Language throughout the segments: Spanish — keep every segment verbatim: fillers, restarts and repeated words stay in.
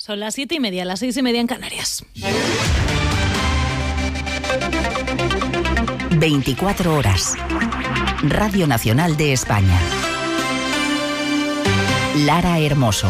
Son las siete y media, las seis y media en Canarias. veinticuatro horas. Radio Nacional de España. Lara Hermoso.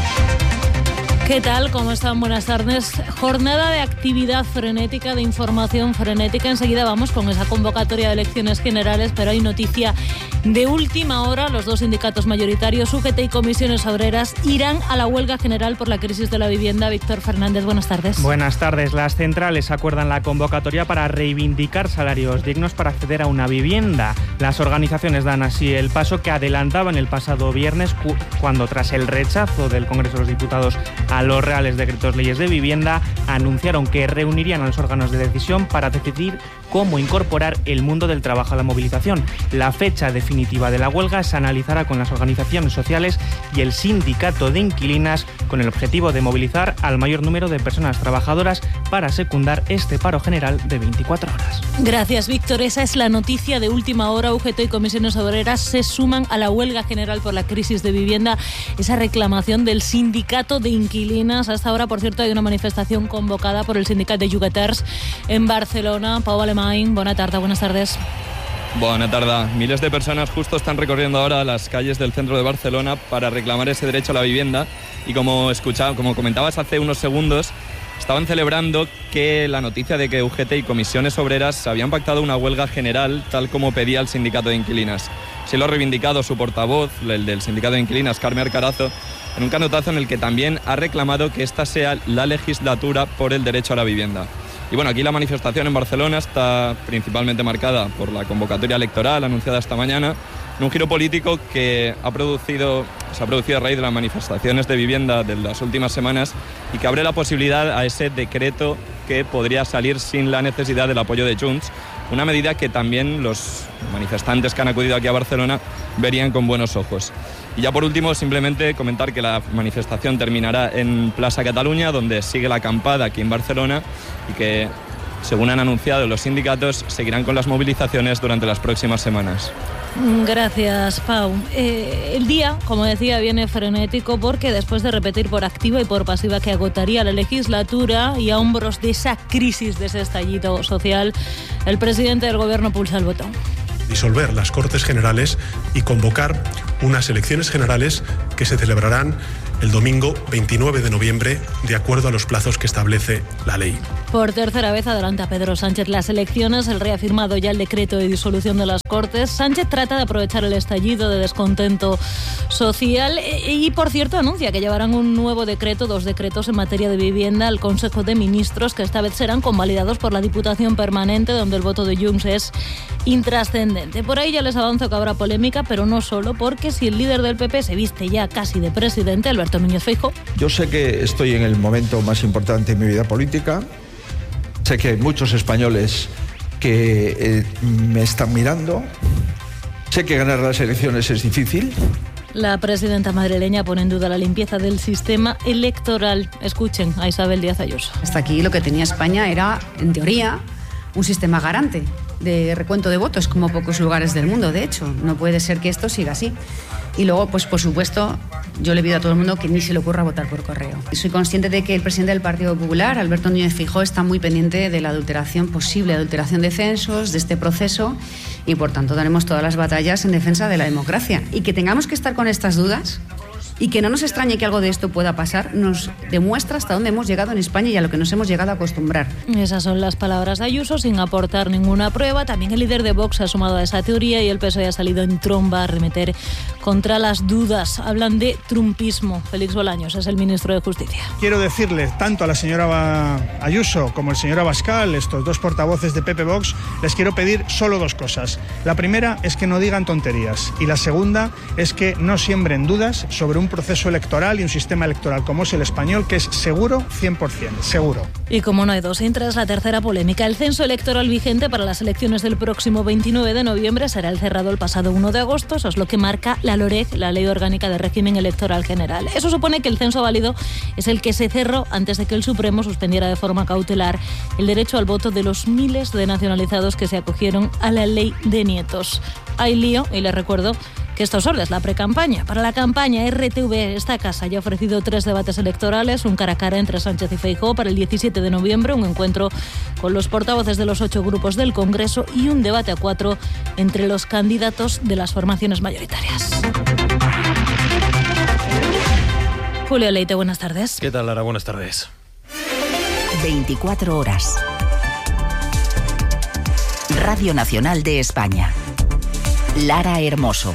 ¿Qué tal? ¿Cómo están? Buenas tardes. Jornada de actividad frenética, de información frenética. Enseguida vamos con esa convocatoria de elecciones generales, pero hay noticia de última hora. Los dos sindicatos mayoritarios, U G T y Comisiones Obreras, irán a la huelga general por la crisis de la vivienda. Víctor Fernández, buenas tardes. Buenas tardes. Las centrales acuerdan la convocatoria para reivindicar salarios dignos para acceder a una vivienda. Las organizaciones dan así el paso que adelantaban el pasado viernes, cuando tras el rechazo del Congreso de los Diputados a los reales decretos leyes de vivienda, anunciaron que reunirían a los órganos de decisión para decidir cómo incorporar el mundo del trabajo a la movilización. La fecha definitiva de la huelga se analizará con las organizaciones sociales y el sindicato de inquilinas, con el objetivo de movilizar al mayor número de personas trabajadoras para secundar este paro general de veinticuatro horas. Gracias, Víctor. Esa es la noticia de última hora. U G T y Comisiones Obreras se suman a la huelga general por la crisis de vivienda. Esa reclamación del sindicato de inquilinas. Hasta ahora, por cierto, hay una manifestación convocada por el sindicato de Llogaters en Barcelona. Pau Alemany, buena tarde, buenas tardes. Buena tarde. Miles de personas justo están recorriendo ahora las calles del centro de Barcelona para reclamar ese derecho a la vivienda. Y como escuchaba, como comentabas hace unos segundos, estaban celebrando que la noticia de que U G T y Comisiones Obreras habían pactado una huelga general, tal como pedía el sindicato de inquilinas. Sí lo ha reivindicado su portavoz, el del sindicato de inquilinas, Carme Arcarazo, en un canotazo en el que también ha reclamado que esta sea la legislatura por el derecho a la vivienda. Y bueno, aquí la manifestación en Barcelona está principalmente marcada por la convocatoria electoral anunciada esta mañana, en un giro político que ha producido, se ha producido a raíz de las manifestaciones de vivienda de las últimas semanas y que abre la posibilidad a ese decreto que podría salir sin la necesidad del apoyo de Junts, una medida que también los manifestantes que han acudido aquí a Barcelona verían con buenos ojos. Y ya por último, simplemente comentar que la manifestación terminará en Plaça Catalunya, donde sigue la acampada aquí en Barcelona, y que, según han anunciado los sindicatos, seguirán con las movilizaciones durante las próximas semanas. Gracias, Pau. Eh, el día, como decía, viene frenético porque después de repetir por activa y por pasiva que agotaría la legislatura y a hombros de esa crisis, de ese estallido social, el presidente del gobierno pulsa el botón. Disolver las Cortes Generales y convocar unas elecciones generales que se celebrarán el domingo veintinueve de noviembre, de acuerdo a los plazos que establece la ley. Por tercera vez adelanta Pedro Sánchez las elecciones. El reafirmado ya el decreto de disolución de las Cortes. Sánchez trata de aprovechar el estallido de descontento social y, por cierto, anuncia que llevarán un nuevo decreto, dos decretos en materia de vivienda al Consejo de Ministros, que esta vez serán convalidados por la Diputación Permanente, donde el voto de Junts es intrascendente. Por ahí ya les avanzo que habrá polémica, pero no solo, porque si el líder del P P se viste ya casi de presidente, Alberto Núñez Feijóo. Yo sé que estoy en el momento más importante de mi vida política. Sé que hay muchos españoles que eh, me están mirando. Sé que ganar las elecciones es difícil. La presidenta madrileña pone en duda la limpieza del sistema electoral. Escuchen a Isabel Díaz Ayuso. Hasta aquí lo que tenía España era, en teoría, un sistema garante de recuento de votos, como pocos lugares del mundo, de hecho. No puede ser que esto siga así. Y luego, pues por supuesto, yo le pido a todo el mundo que ni se le ocurra votar por correo. Soy consciente de que el presidente del Partido Popular, Alberto Núñez Feijóo, está muy pendiente de la adulteración posible, adulteración de censos, de este proceso, y por tanto daremos todas las batallas en defensa de la democracia. Y que tengamos que estar con estas dudas y que no nos extrañe que algo de esto pueda pasar, nos demuestra hasta dónde hemos llegado en España y a lo que nos hemos llegado a acostumbrar. Esas son las palabras de Ayuso, sin aportar ninguna prueba. También el líder de Vox ha sumado a esa teoría y el P S O E ha salido en tromba a arremeter contra las dudas. Hablan de trumpismo. Félix Bolaños es el ministro de Justicia. Quiero decirle tanto a la señora Ayuso como al señor Abascal, estos dos portavoces de P P Vox, les quiero pedir solo dos cosas. La primera es que no digan tonterías y la segunda es que no siembren dudas sobre un proceso electoral y un sistema electoral como es el español, que es seguro cien por ciento, seguro. Y como no hay dos intras, la tercera polémica. El censo electoral vigente para las elecciones del próximo veintinueve de noviembre será el cerrado el pasado uno de agosto. Eso es lo que marca la LOREG, la Ley Orgánica de Régimen Electoral General. Eso supone que el censo válido es el que se cerró antes de que el Supremo suspendiera de forma cautelar el derecho al voto de los miles de nacionalizados que se acogieron a la ley de nietos. Hay lío, y les recuerdo que esto solo es la precampaña. Para la campaña, R T V, esta casa, ya ha ofrecido tres debates electorales, un cara a cara entre Sánchez y Feijóo para el diecisiete de noviembre, un encuentro con los portavoces de los ocho grupos del Congreso y un debate a cuatro entre los candidatos de las formaciones mayoritarias. Julio Leite, buenas tardes. ¿Qué tal, Lara? Buenas tardes. veinticuatro horas. Radio Nacional de España. Lara Hermoso.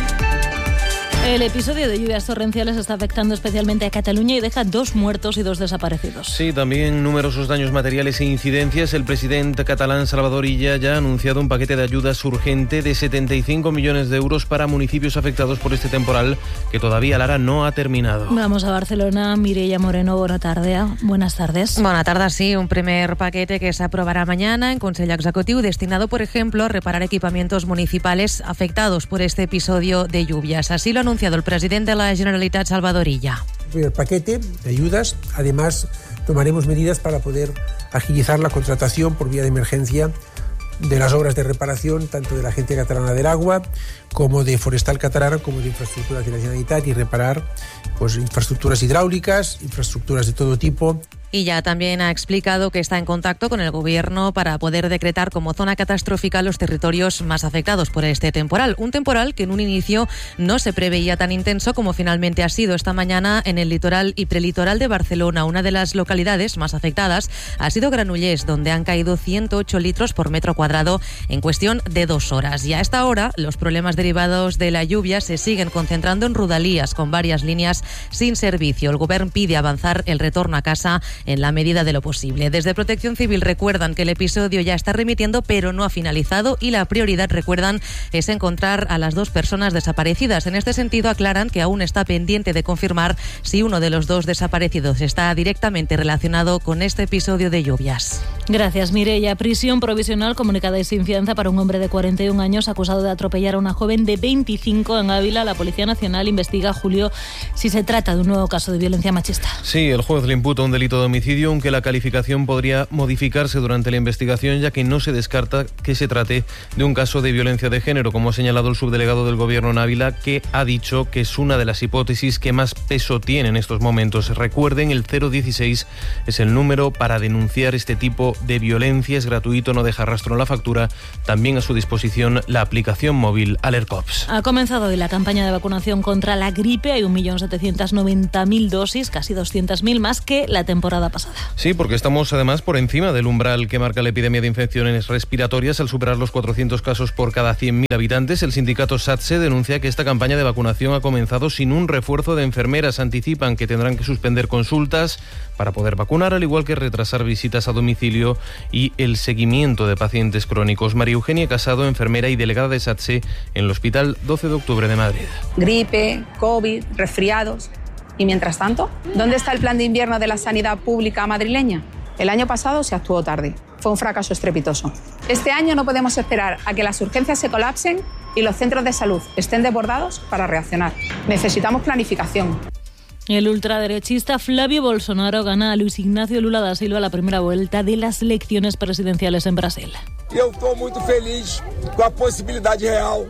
El episodio de lluvias torrenciales está afectando especialmente a Cataluña y deja dos muertos y dos desaparecidos. Sí, también numerosos daños materiales e incidencias. El presidente catalán Salvador Illa ya ha anunciado un paquete de ayudas urgente de setenta y cinco millones de euros para municipios afectados por este temporal que todavía, Lara, no ha terminado. Vamos a Barcelona. Mireia Moreno, bona tarda. Buenas tardes. Buenas tardes, sí. Un primer paquete que se aprobará mañana en Consejo Ejecutivo destinado, por ejemplo, a reparar equipamientos municipales afectados por este episodio de lluvias. Así lo ha anunciado el presidente de la Generalitat, Salvador Illa. El paquete de ayudas, además tomaremos medidas para poder agilizar la contratación por vía de emergencia de las obras de reparación, tanto de la Agencia Catalana del Agua como de Forestal Catalana, como de infraestructuras de la Generalitat, y reparar pues, infraestructuras hidráulicas, infraestructuras de todo tipo. Y ya también ha explicado que está en contacto con el Gobierno para poder decretar como zona catastrófica los territorios más afectados por este temporal. Un temporal que en un inicio no se preveía tan intenso como finalmente ha sido esta mañana en el litoral y prelitoral de Barcelona. Una de las localidades más afectadas ha sido Granollers, donde han caído ciento ocho litros por metro cuadrado en cuestión de dos horas. Y a esta hora, los problemas derivados de la lluvia se siguen concentrando en Rodalies, con varias líneas sin servicio. El Gobierno pide avanzar el retorno a casa en la medida de lo posible. Desde Protección Civil recuerdan que el episodio ya está remitiendo, pero no ha finalizado, y la prioridad, recuerdan, es encontrar a las dos personas desaparecidas. En este sentido, aclaran que aún está pendiente de confirmar si uno de los dos desaparecidos está directamente relacionado con este episodio de lluvias. Gracias, Mireia. Prisión provisional comunicada y sin fianza para un hombre de cuarenta y un años acusado de atropellar a una joven de veinticinco en Ávila. La Policía Nacional investiga, Julio, si se trata de un nuevo caso de violencia machista. Sí, el juez le imputa un delito de homicidio, aunque la calificación podría modificarse durante la investigación, ya que no se descarta que se trate de un caso de violencia de género, como ha señalado el subdelegado del Gobierno en Ávila, que ha dicho que es una de las hipótesis que más peso tiene en estos momentos. Recuerden, el cero dieciséis es el número para denunciar este tipo de violencia. Es gratuito, no deja rastro en la factura. También a su disposición la aplicación móvil AlertCops. Ha comenzado hoy la campaña de vacunación contra la gripe. Hay un millón setecientos noventa mil dosis, casi doscientas mil más que la temporada pasada. Sí, porque estamos además por encima del umbral que marca la epidemia de infecciones respiratorias al superar los cuatrocientos casos por cada cien mil habitantes. El sindicato SATSE denuncia que esta campaña de vacunación ha comenzado sin un refuerzo de enfermeras. Anticipan que tendrán que suspender consultas para poder vacunar, al igual que retrasar visitas a domicilio y el seguimiento de pacientes crónicos. María Eugenia Casado, enfermera y delegada de SATSE en el Hospital doce de octubre de Madrid. Gripe, COVID, resfriados. Y mientras tanto, ¿dónde está el plan de invierno de la sanidad pública madrileña? El año pasado se actuó tarde. Fue un fracaso estrepitoso. Este año no podemos esperar a que las urgencias se colapsen y los centros de salud estén desbordados para reaccionar. Necesitamos planificación. El ultraderechista Flavio Bolsonaro gana a Luis Ignacio Lula da Silva la primera vuelta de las elecciones presidenciales en Brasil. Eu estou muito feliz com a possibilidade real.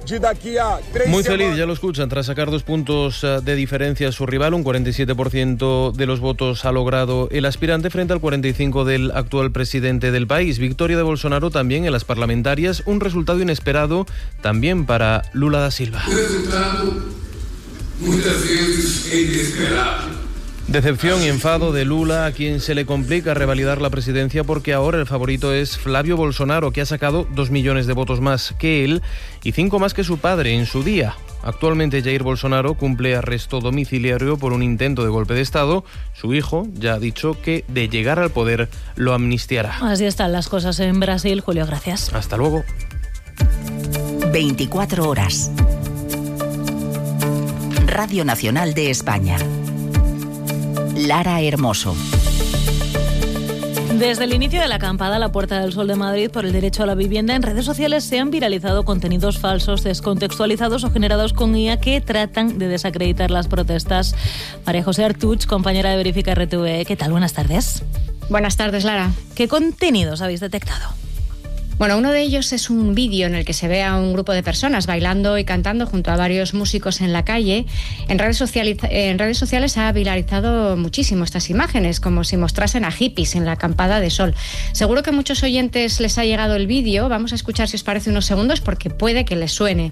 Muy feliz, ya lo escuchan, tras sacar dos puntos de diferencia a su rival, un cuarenta y siete por ciento de los votos ha logrado el aspirante frente al cuarenta y cinco por ciento del actual presidente del país. Victoria de Bolsonaro también en las parlamentarias, un resultado inesperado también para Lula da Silva. Un resultado muchas veces inesperado. Decepción y enfado de Lula, a quien se le complica revalidar la presidencia porque ahora el favorito es Flavio Bolsonaro, que ha sacado dos millones de votos más que él y cinco más que su padre en su día. Actualmente Jair Bolsonaro cumple arresto domiciliario por un intento de golpe de Estado. Su hijo ya ha dicho que de llegar al poder lo amnistiará. Así están las cosas en Brasil. Julio, gracias. Hasta luego. veinticuatro horas. Radio Nacional de España. Lara Hermoso. Desde el inicio de la acampada a la Puerta del Sol de Madrid por el derecho a la vivienda, en redes sociales se han viralizado contenidos falsos, descontextualizados o generados con I A que tratan de desacreditar las protestas. María José Artuch, compañera de Verifica R T V E, ¿qué tal? Buenas tardes. Buenas tardes, Lara. ¿Qué contenidos habéis detectado? Bueno, uno de ellos es un vídeo en el que se ve a un grupo de personas bailando y cantando junto a varios músicos en la calle. En redes sociales, en redes sociales ha viralizado muchísimo estas imágenes, como si mostrasen a hippies en la acampada de sol. Seguro que a muchos oyentes les ha llegado el vídeo. Vamos a escuchar, si os parece, unos segundos porque puede que les suene.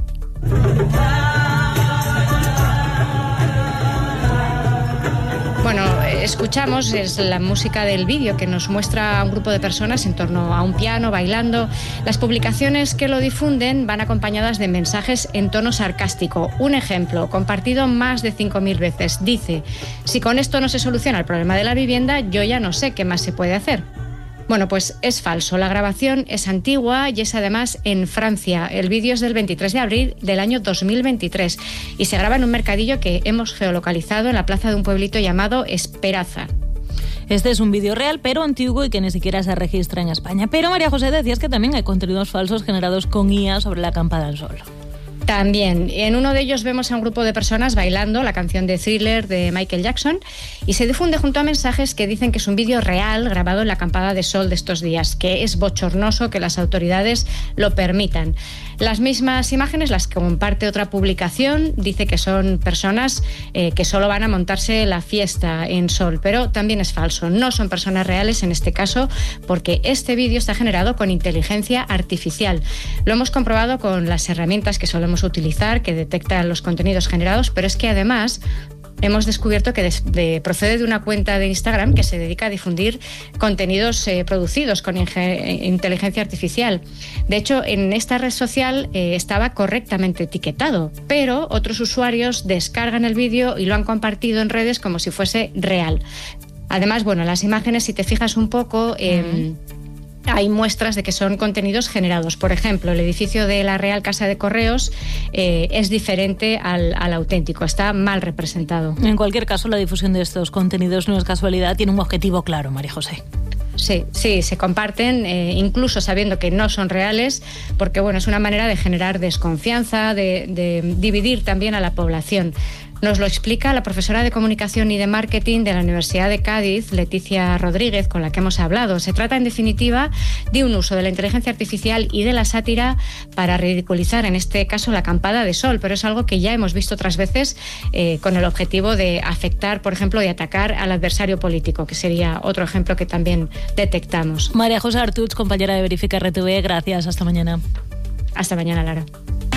Bueno, escuchamos es la música del vídeo que nos muestra a un grupo de personas en torno a un piano, bailando. Las publicaciones que lo difunden van acompañadas de mensajes en tono sarcástico. Un ejemplo, compartido más de cinco mil veces, dice: si con esto no se soluciona el problema de la vivienda, yo ya no sé qué más se puede hacer. Bueno, pues es falso. La grabación es antigua y es además en Francia. El vídeo es del veintitrés de abril del año dos mil veintitrés y se graba en un mercadillo que hemos geolocalizado en la plaza de un pueblito llamado Esperaza. Este es un vídeo real, pero antiguo y que ni siquiera se registra en España. Pero María José, decías que también hay contenidos falsos generados con I A sobre la acampada al sol. También. En uno de ellos vemos a un grupo de personas bailando la canción de Thriller de Michael Jackson y se difunde junto a mensajes que dicen que es un vídeo real grabado en la acampada de sol de estos días, que es bochornoso que las autoridades lo permitan. Las mismas imágenes las comparte otra publicación, dice que son personas eh, que solo van a montarse la fiesta en sol, pero también es falso. No son personas reales en este caso porque este vídeo está generado con inteligencia artificial. Lo hemos comprobado con las herramientas que solemos utilizar, que detectan los contenidos generados, pero es que además hemos descubierto que de, de, procede de una cuenta de Instagram que se dedica a difundir contenidos eh, producidos con inge, inteligencia artificial. De hecho, en esta red social eh, estaba correctamente etiquetado, pero otros usuarios descargan el vídeo y lo han compartido en redes como si fuese real. Además, bueno, las imágenes, si te fijas un poco, eh, mm. hay muestras de que son contenidos generados. Por ejemplo, el edificio de la Real Casa de Correos eh, es diferente al, al auténtico, está mal representado. En cualquier caso, la difusión de estos contenidos no es casualidad, tiene un objetivo claro, María José. Sí, sí, se comparten, eh, incluso sabiendo que no son reales, porque bueno, es una manera de generar desconfianza, de, de dividir también a la población. Nos lo explica la profesora de Comunicación y de Marketing de la Universidad de Cádiz, Leticia Rodríguez, con la que hemos hablado. Se trata, en definitiva, de un uso de la inteligencia artificial y de la sátira para ridiculizar, en este caso, la acampada de sol, pero es algo que ya hemos visto otras veces eh, con el objetivo de afectar, por ejemplo, de atacar al adversario político, que sería otro ejemplo que también detectamos. María José Artuch, compañera de Verifica R T V, gracias. Hasta mañana. Hasta mañana, Lara.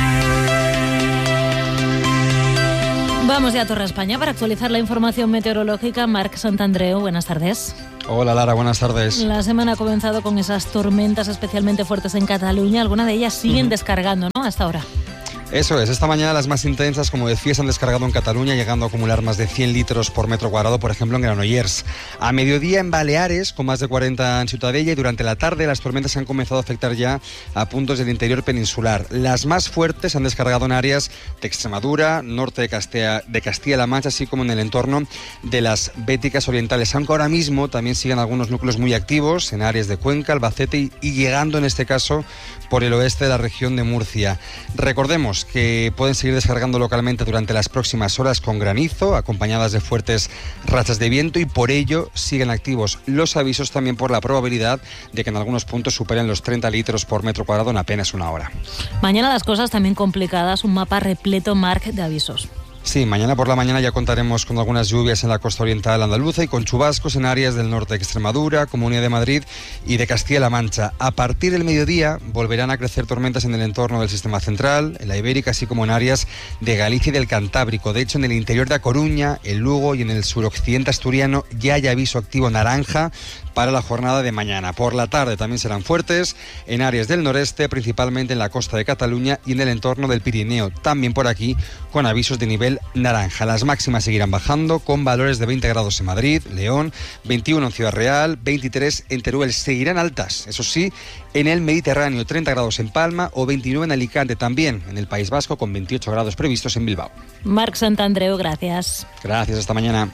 Vamos ya a Torre España para actualizar la información meteorológica. Marc Santandreu, buenas tardes. Hola Lara, buenas tardes. La semana ha comenzado con esas tormentas especialmente fuertes en Cataluña. Algunas de ellas siguen uh-huh. descargando, ¿no?, hasta ahora. Eso es, esta mañana las más intensas, como decía, se han descargado en Cataluña, llegando a acumular más de cien litros por metro cuadrado, por ejemplo, en Granollers. A mediodía en Baleares, con más de cuarenta en Ciutadella, y durante la tarde las tormentas han comenzado a afectar ya a puntos del interior peninsular. Las más fuertes se han descargado en áreas de Extremadura, norte de Castilla, de Castilla-La Mancha, así como en el entorno de las Béticas Orientales, aunque ahora mismo también siguen algunos núcleos muy activos en áreas de Cuenca, Albacete y, y llegando en este caso por el oeste de la región de Murcia. Recordemos que pueden seguir descargando localmente durante las próximas horas con granizo, acompañadas de fuertes rachas de viento, y por ello siguen activos los avisos también por la probabilidad de que en algunos puntos superen los treinta litros por metro cuadrado en apenas una hora. Mañana las cosas también complicadas, un mapa repleto, Marc, de avisos. Sí, mañana por la mañana ya contaremos con algunas lluvias en la costa oriental andaluza y con chubascos en áreas del norte de Extremadura, Comunidad de Madrid y de Castilla-La Mancha. A partir del mediodía volverán a crecer tormentas en el entorno del sistema central, en la Ibérica, así como en áreas de Galicia y del Cantábrico. De hecho, en el interior de A Coruña, el Lugo y en el suroccidente asturiano ya hay aviso activo naranja para la jornada de mañana. Por la tarde también serán fuertes en áreas del noreste, principalmente en la costa de Cataluña y en el entorno del Pirineo. También por aquí con avisos de nivel naranja. Las máximas seguirán bajando con valores de veinte grados en Madrid, León, veintiuno en Ciudad Real, veintitrés en Teruel. Seguirán altas, eso sí, en el Mediterráneo, treinta grados en Palma o veintinueve en Alicante, también en el País Vasco con veintiocho grados previstos en Bilbao. Marc Santandreu, gracias. Gracias, hasta mañana.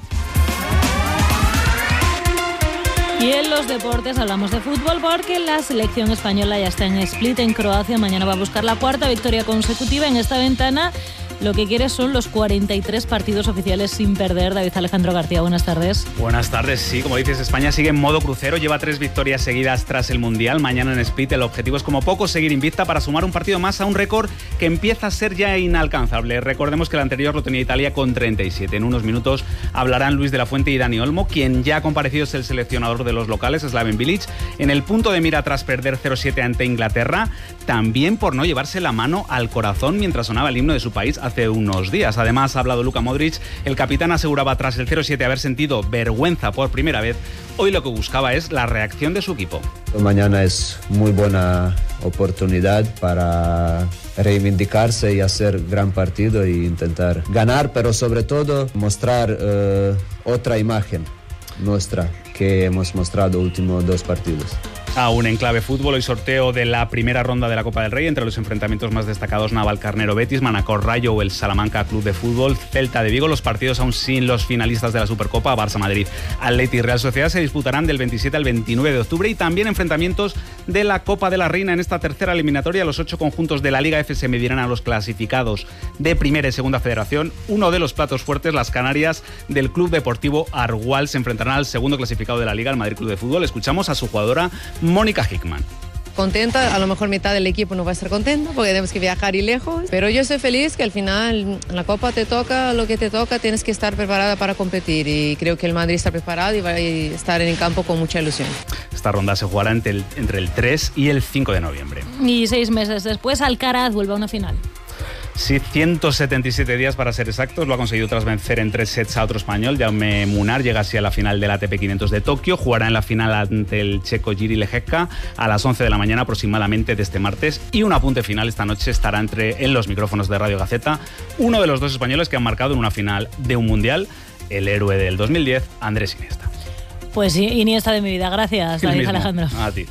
Y en los deportes hablamos de fútbol porque la selección española ya está en Split, en Croacia. Mañana va a buscar la cuarta victoria consecutiva en esta ventana. lo que quiere son los cuarenta y tres partidos oficiales sin perder. David Alejandro García, buenas tardes. Buenas tardes, sí, como dices, España sigue en modo crucero, lleva tres victorias seguidas tras el Mundial. Mañana en Split el objetivo es como poco seguir invicta para sumar un partido más a un récord que empieza a ser ya inalcanzable. Recordemos que el anterior lo tenía Italia con treinta y siete. En unos minutos hablarán Luis de la Fuente y Dani Olmo. Quien ya ha comparecido es el seleccionador de los locales, Slaven Bilic, en el punto de mira tras perder cero siete ante Inglaterra, también por no llevarse la mano al corazón mientras sonaba el himno de su país hace unos días. Además ha hablado Luka Modric, el capitán aseguraba tras el cero siete haber sentido vergüenza por primera vez. Hoy lo que buscaba es la reacción de su equipo. Mañana es muy buena oportunidad para reivindicarse y hacer gran partido e intentar ganar, pero sobre todo mostrar uh, otra imagen nuestra que hemos mostrado los últimos dos partidos. Aún en clave fútbol, hoy sorteo de la primera ronda de la Copa del Rey entre los enfrentamientos más destacados: Navalcarnero Betis, Manacor Rayo o el Salamanca Club de Fútbol Celta de Vigo. Los partidos aún sin los finalistas de la Supercopa, Barça Madrid, Atleti y Real Sociedad, se disputarán del veintisiete al veintinueve de octubre, y también enfrentamientos de la Copa de la Reina en esta tercera eliminatoria. Los ocho conjuntos de la Liga F se medirán a los clasificados de Primera y Segunda Federación. Uno de los platos fuertes, las Canarias del Club Deportivo Argual, se enfrentarán al segundo clasificado de la Liga, el Madrid Club de Fútbol. Escuchamos a su jugadora Mónica Hickman. Contenta, a lo mejor mitad del equipo no va a estar contento porque tenemos que viajar y lejos, pero yo estoy feliz que al final en la Copa te toca lo que te toca, tienes que estar preparada para competir, y creo que el Madrid está preparado y va a estar en el campo con mucha ilusión. Esta ronda se jugará entre el, entre el tres y el cinco de noviembre. Y seis meses después, Alcaraz vuelve a una final. Sí, ciento setenta y siete días para ser exactos. Lo ha conseguido tras vencer en tres sets a otro español. Jaume Munar llega así a la final del A T P quinientos de Tokio. Jugará en la final ante el checo Jiří Lehecka a las once de la mañana aproximadamente de este martes. Y un apunte final: esta noche estará entre en los micrófonos de Radio Gaceta uno de los dos españoles que han marcado en una final de un mundial, el héroe del dos mil diez, Andrés Iniesta. Pues Iniesta de mi vida. Gracias, David Alejandro. A ti.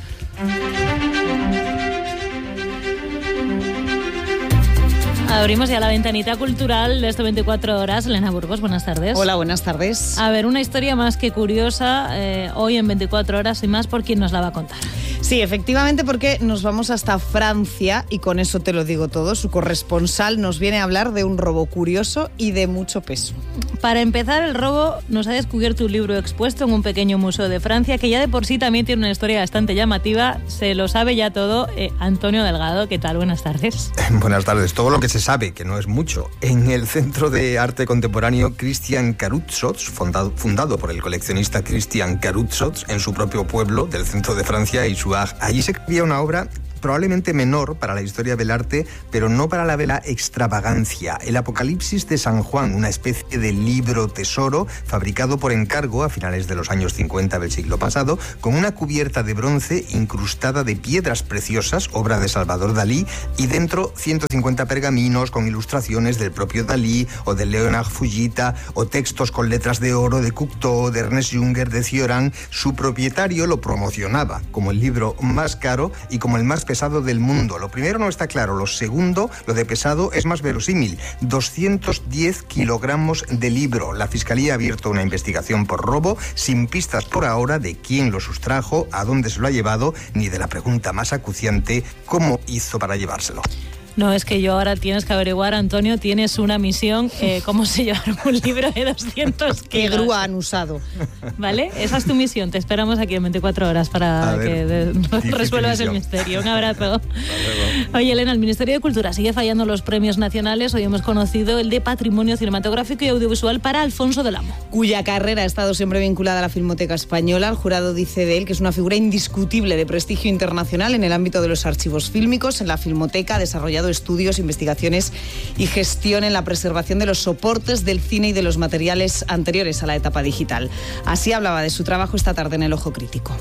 Abrimos ya la ventanita cultural de este veinticuatro horas. Elena Burgos, buenas tardes. Hola, buenas tardes. A ver, una historia más que curiosa, eh, hoy en veinticuatro horas y más, por quién nos la va a contar. Sí, efectivamente, porque nos vamos hasta Francia, y con eso te lo digo todo. Su corresponsal nos viene a hablar de un robo curioso y de mucho peso. Para empezar, el robo nos ha descubierto un libro expuesto en un pequeño museo de Francia, que ya de por sí también tiene una historia bastante llamativa. Se lo sabe ya todo eh, Antonio Delgado. ¿Qué tal? Buenas tardes. Buenas tardes. Todo lo que se sabe, que no es mucho. En el Centro de Arte Contemporáneo Christian Carutsotz, fundado, fundado por el coleccionista Christian Carutsotz en su propio pueblo del centro de Francia, Isouard, allí se escribía una obra probablemente menor para la historia del arte, pero no para la de la extravagancia. El Apocalipsis de San Juan, una especie de libro tesoro fabricado por encargo a finales de los años cincuenta del siglo pasado, con una cubierta de bronce incrustada de piedras preciosas, obra de Salvador Dalí, y dentro ciento cincuenta pergaminos con ilustraciones del propio Dalí o de Leonard Fujita, o textos con letras de oro de Cocteau, de Ernest Junger, de Cioran. Su propietario lo promocionaba como el libro más caro y como el más pesado del mundo. Lo primero no está claro, lo segundo, lo de pesado, es más verosímil. doscientos diez kilogramos de libro. La Fiscalía ha abierto una investigación por robo, sin pistas por ahora de quién lo sustrajo, a dónde se lo ha llevado, ni de la pregunta más acuciante: ¿cómo hizo para llevárselo? No, es que yo ahora tienes que averiguar, Antonio, tienes una misión, eh, cómo se lleva un libro de doscientos kilos. ¿Qué grúa han usado? ¿Vale? Esa es tu misión. Te esperamos aquí en veinticuatro horas para ver, que de, resuelvas el misterio. Un abrazo. Oye, Elena, el Ministerio de Cultura sigue fallando los premios nacionales. Hoy hemos conocido el de Patrimonio Cinematográfico y Audiovisual para Alfonso del Amo, cuya carrera ha estado siempre vinculada a la Filmoteca Española. El jurado dice de él que es una figura indiscutible de prestigio internacional en el ámbito de los archivos fílmicos. En la Filmoteca ha desarrollado estudios, investigaciones y gestión en la preservación de los soportes del cine y de los materiales anteriores a la etapa digital. Así hablaba de su trabajo esta tarde en El Ojo Crítico.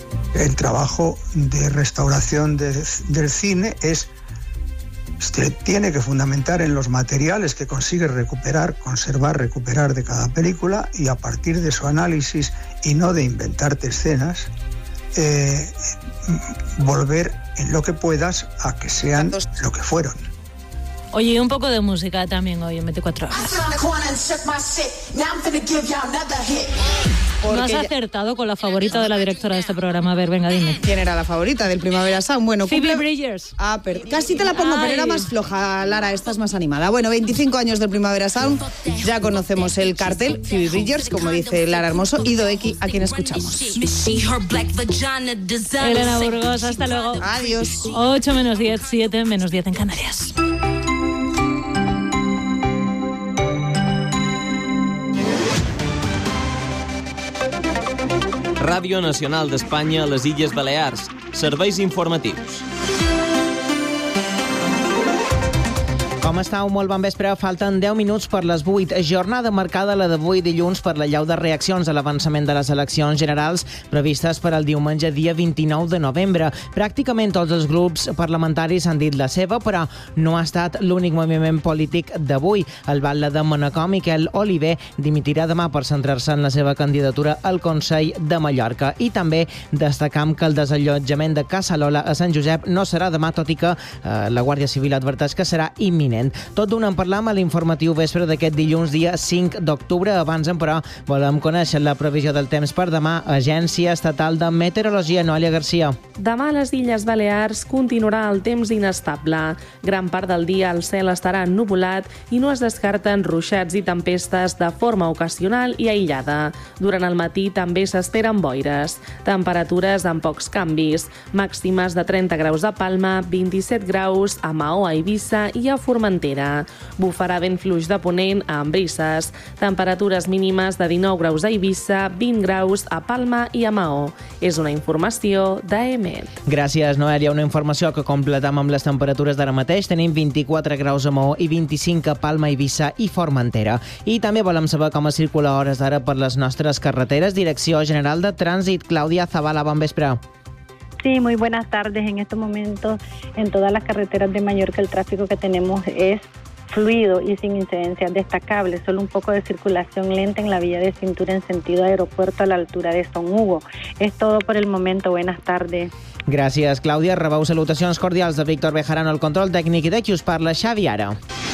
El trabajo de restauración de, del cine es se tiene que fundamentar en los materiales que consigue recuperar, conservar, recuperar de cada película, y a partir de su análisis, y no de inventarte escenas, eh, volver en lo que puedas a que sean lo que fueron. Oye, un poco de música también hoy en veinticuatro horas. No has acertado con la favorita de la directora de este programa. A ver, venga, dime. ¿Quién era la favorita del Primavera Sound? Bueno, Phoebe cumple... Bridgers. Ah, pero casi te la pongo, pero era más floja, Lara, esta es más animada. Bueno, veinticinco años del Primavera Sound, ya conocemos el cartel, Phoebe Bridgers, como dice Lara Hermoso, y Doeki, a quien escuchamos. Elena Burgos, hasta luego. Adiós. ocho menos diez, siete menos diez en Canarias. Ràdio Nacional d'Espanya a les Illes Balears. Serveis informatius. Com estàu? Molt bon vespre. Falten deu minuts per les vuit. Jornada marcada la d'avui dilluns per la llau de reaccions a l'avançament de les eleccions generals previstes per al diumenge dia vint-i-nou de novembre. Pràcticament tots els grups parlamentaris han dit la seva, però no ha estat l'únic moviment polític d'avui. El batlle de Manacor, Miquel Oliver, dimitirà demà per centrar-se en la seva candidatura al Consell de Mallorca. I també destacam que el desallotjament de Casa Lola a Sant Josep no serà demà, tot i que eh, la Guàrdia Civil adverteix que serà imminent. Tot d'un en parlam a l'informatiu vespre d'aquest dilluns dia cinc d'octubre. Abans, però, volem conèixer la previsió del temps per demà. Agència Estatal de Meteorologia, Noelia Garcia. Demà a les Illes Balears continuarà el temps inestable. Gran part del dia el cel estarà ennuvolat i no es descarten ruixats i tempestes de forma ocasional i aïllada. Durant el matí també s'esperen boires. Temperatures amb pocs canvis. Màximes de trenta graus a Palma, vint-i-set graus a Maó, a Eivissa i a Formentera. Bufarà vent fluix de ponent amb brises. Temperatures mínimes de dinou graus a Eivissa, vint graus a Palma i a Maó. És una informació d'E M E T. Gràcies, Noelia. Una informació que completam amb les temperatures d'ara mateix. Tenim vint-i-quatre graus a Maó i vint-i-cinc a Palma, Eivissa i Formentera. I també volem saber com es circula a hores d'ara per les nostres carreteres. Direcció General de Trànsit, Clàudia Zavala, bon vespre. Sí, muy buenas tardes. En estos momentos, en todas las carreteras de Mallorca, el tráfico que tenemos es fluido y sin incidencias destacables. Solo un poco de circulación lenta en la vía de cintura en sentido aeropuerto a la altura de Son Hugo. Es todo por el momento. Buenas tardes. Gràcies, Clàudia. Rebeu salutacions cordials de Víctor Bejarano, el control tècnic, i de qui us parla, Xavi Ara.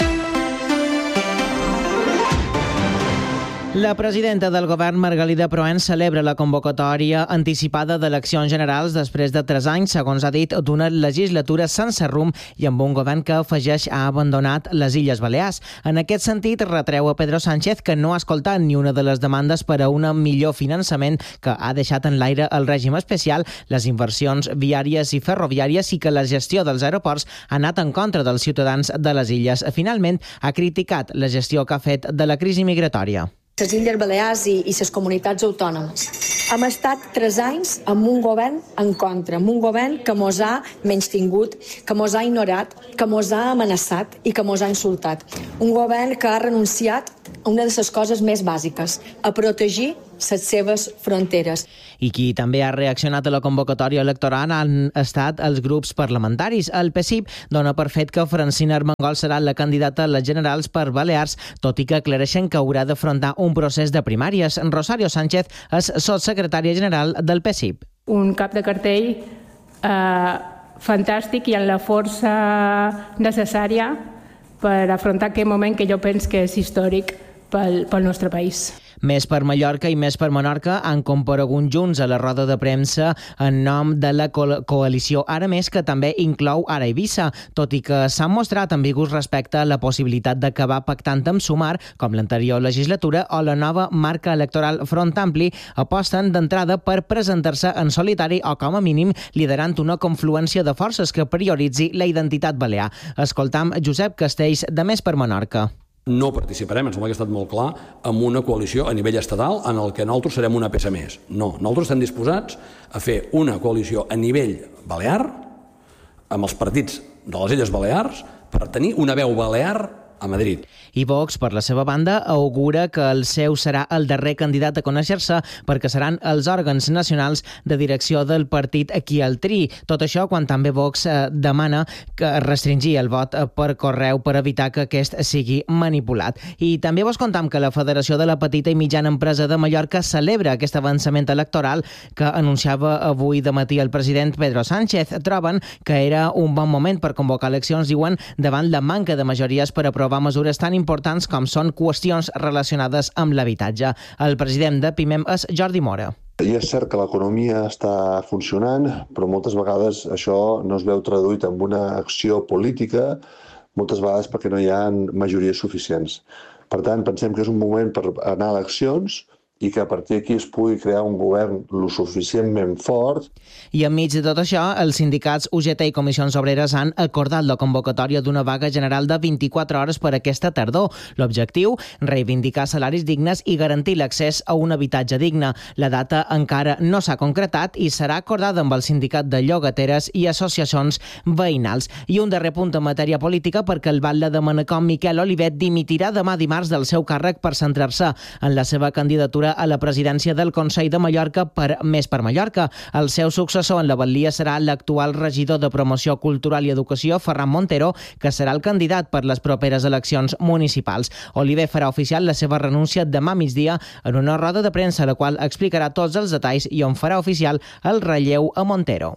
La presidenta del govern, Margalida Proen, celebra la convocatòria anticipada d'eleccions generals després de tres anys, segons ha dit, d'una legislatura sense rumb i amb un govern que afegeix ha abandonat les Illes Balears. En aquest sentit, retreu a Pedro Sánchez que no ha escoltat ni una de les demandes per a un millor finançament que ha deixat en l'aire el règim especial, les inversions viàries i ferroviàries, i que la gestió dels aeroports ha anat en contra dels ciutadans de les illes. Finalment, ha criticat la gestió que ha fet de la crisi migratòria. Les Illes Balears i, i les comunitats autònomes. Hem estat tres anys amb un govern en contra, amb un govern que mos ha menystingut, que mos ha ignorat, que mos ha amenaçat i que mos ha insultat. Un govern que ha renunciat a una de les coses més bàsiques, a protegir les seves fronteres. I qui també ha reaccionat a la convocatòria electoral han estat els grups parlamentaris. El P S I B dona per fet que Francina Armengol serà la candidata a les generals per Balears, tot i que aclareixen que haurà d'afrontar un procés de primàries. Rosario Sánchez és sotssecretària general del P S I B. Un cap de cartell eh, fantàstic i amb la força necessària per afrontar aquest moment que jo penso que és històric pel, pel nostre país. Més per Mallorca i Més per Menorca han comparegut junts a la roda de premsa en nom de la co coalició Ara Més, que també inclou Ara Eivissa, tot i que s'han mostrat ambigus respecte a la possibilitat d'acabar pactant amb Sumar, com l'anterior legislatura, o la nova marca electoral Front Ampli, aposten d'entrada per presentar-se en solitari o, com a mínim, liderant una confluència de forces que prioritzi la identitat balear. Escoltam Josep Castells, de Més per Menorca. No participarem, em sembla que ha estat molt clar, en una coalició a nivell estatal en el que nosaltres serem una peça més. No, nosaltres estem disposats a fer una coalició a nivell balear amb els partits de les Illes Balears per tenir una veu balear a Madrid. I Vox, per la seva banda, augura que el seu serà el darrer candidat a conèixer-se perquè seran els òrgans nacionals de direcció del partit qui el triï. Tot això quan també Vox eh, demana que restringir el vot per correu per evitar que aquest sigui manipulat. I també vos contam que la Federació de la Petita i Mitjana Empresa de Mallorca celebra aquest avançament electoral que anunciava avui de matí el president Pedro Sánchez. Troben que era un bon moment per convocar eleccions, diuen, davant la manca de majories per aprovar aprovar mesures tan importants com són qüestions relacionades amb l'habitatge. El president de PIMEM és Jordi Mora. I és cert que l'economia està funcionant, però moltes vegades això no es veu traduït en una acció política, moltes vegades perquè no hi ha majories suficients. Per tant, pensem que és un moment per anar a eleccions i que a partir d'aquí es pugui crear un govern lo suficientment fort. I enmig de tot això, els sindicats U G T i Comissions Obreres han acordat la convocatòria d'una vaga general de vint-i-quatre hores per aquesta tardor. L'objectiu, reivindicar salaris dignes i garantir l'accés a un habitatge digne. La data encara no s'ha concretat i serà acordada amb el sindicat de llogateres i associacions veïnals. I un darrer punt en matèria política, perquè el batlle de Manacor, Miquel Olivet, dimitirà demà dimarts del seu càrrec per centrar-se en la seva candidatura a la presidència del Consell de Mallorca per Més per Mallorca. El seu successor en la batllia serà l'actual regidor de Promoció Cultural i Educació, Ferran Montero, que serà el candidat per les properes eleccions municipals. Oliver farà oficial la seva renúncia demà migdia en una roda de premsa, la qual explicarà tots els detalls i on farà oficial el relleu a Montero.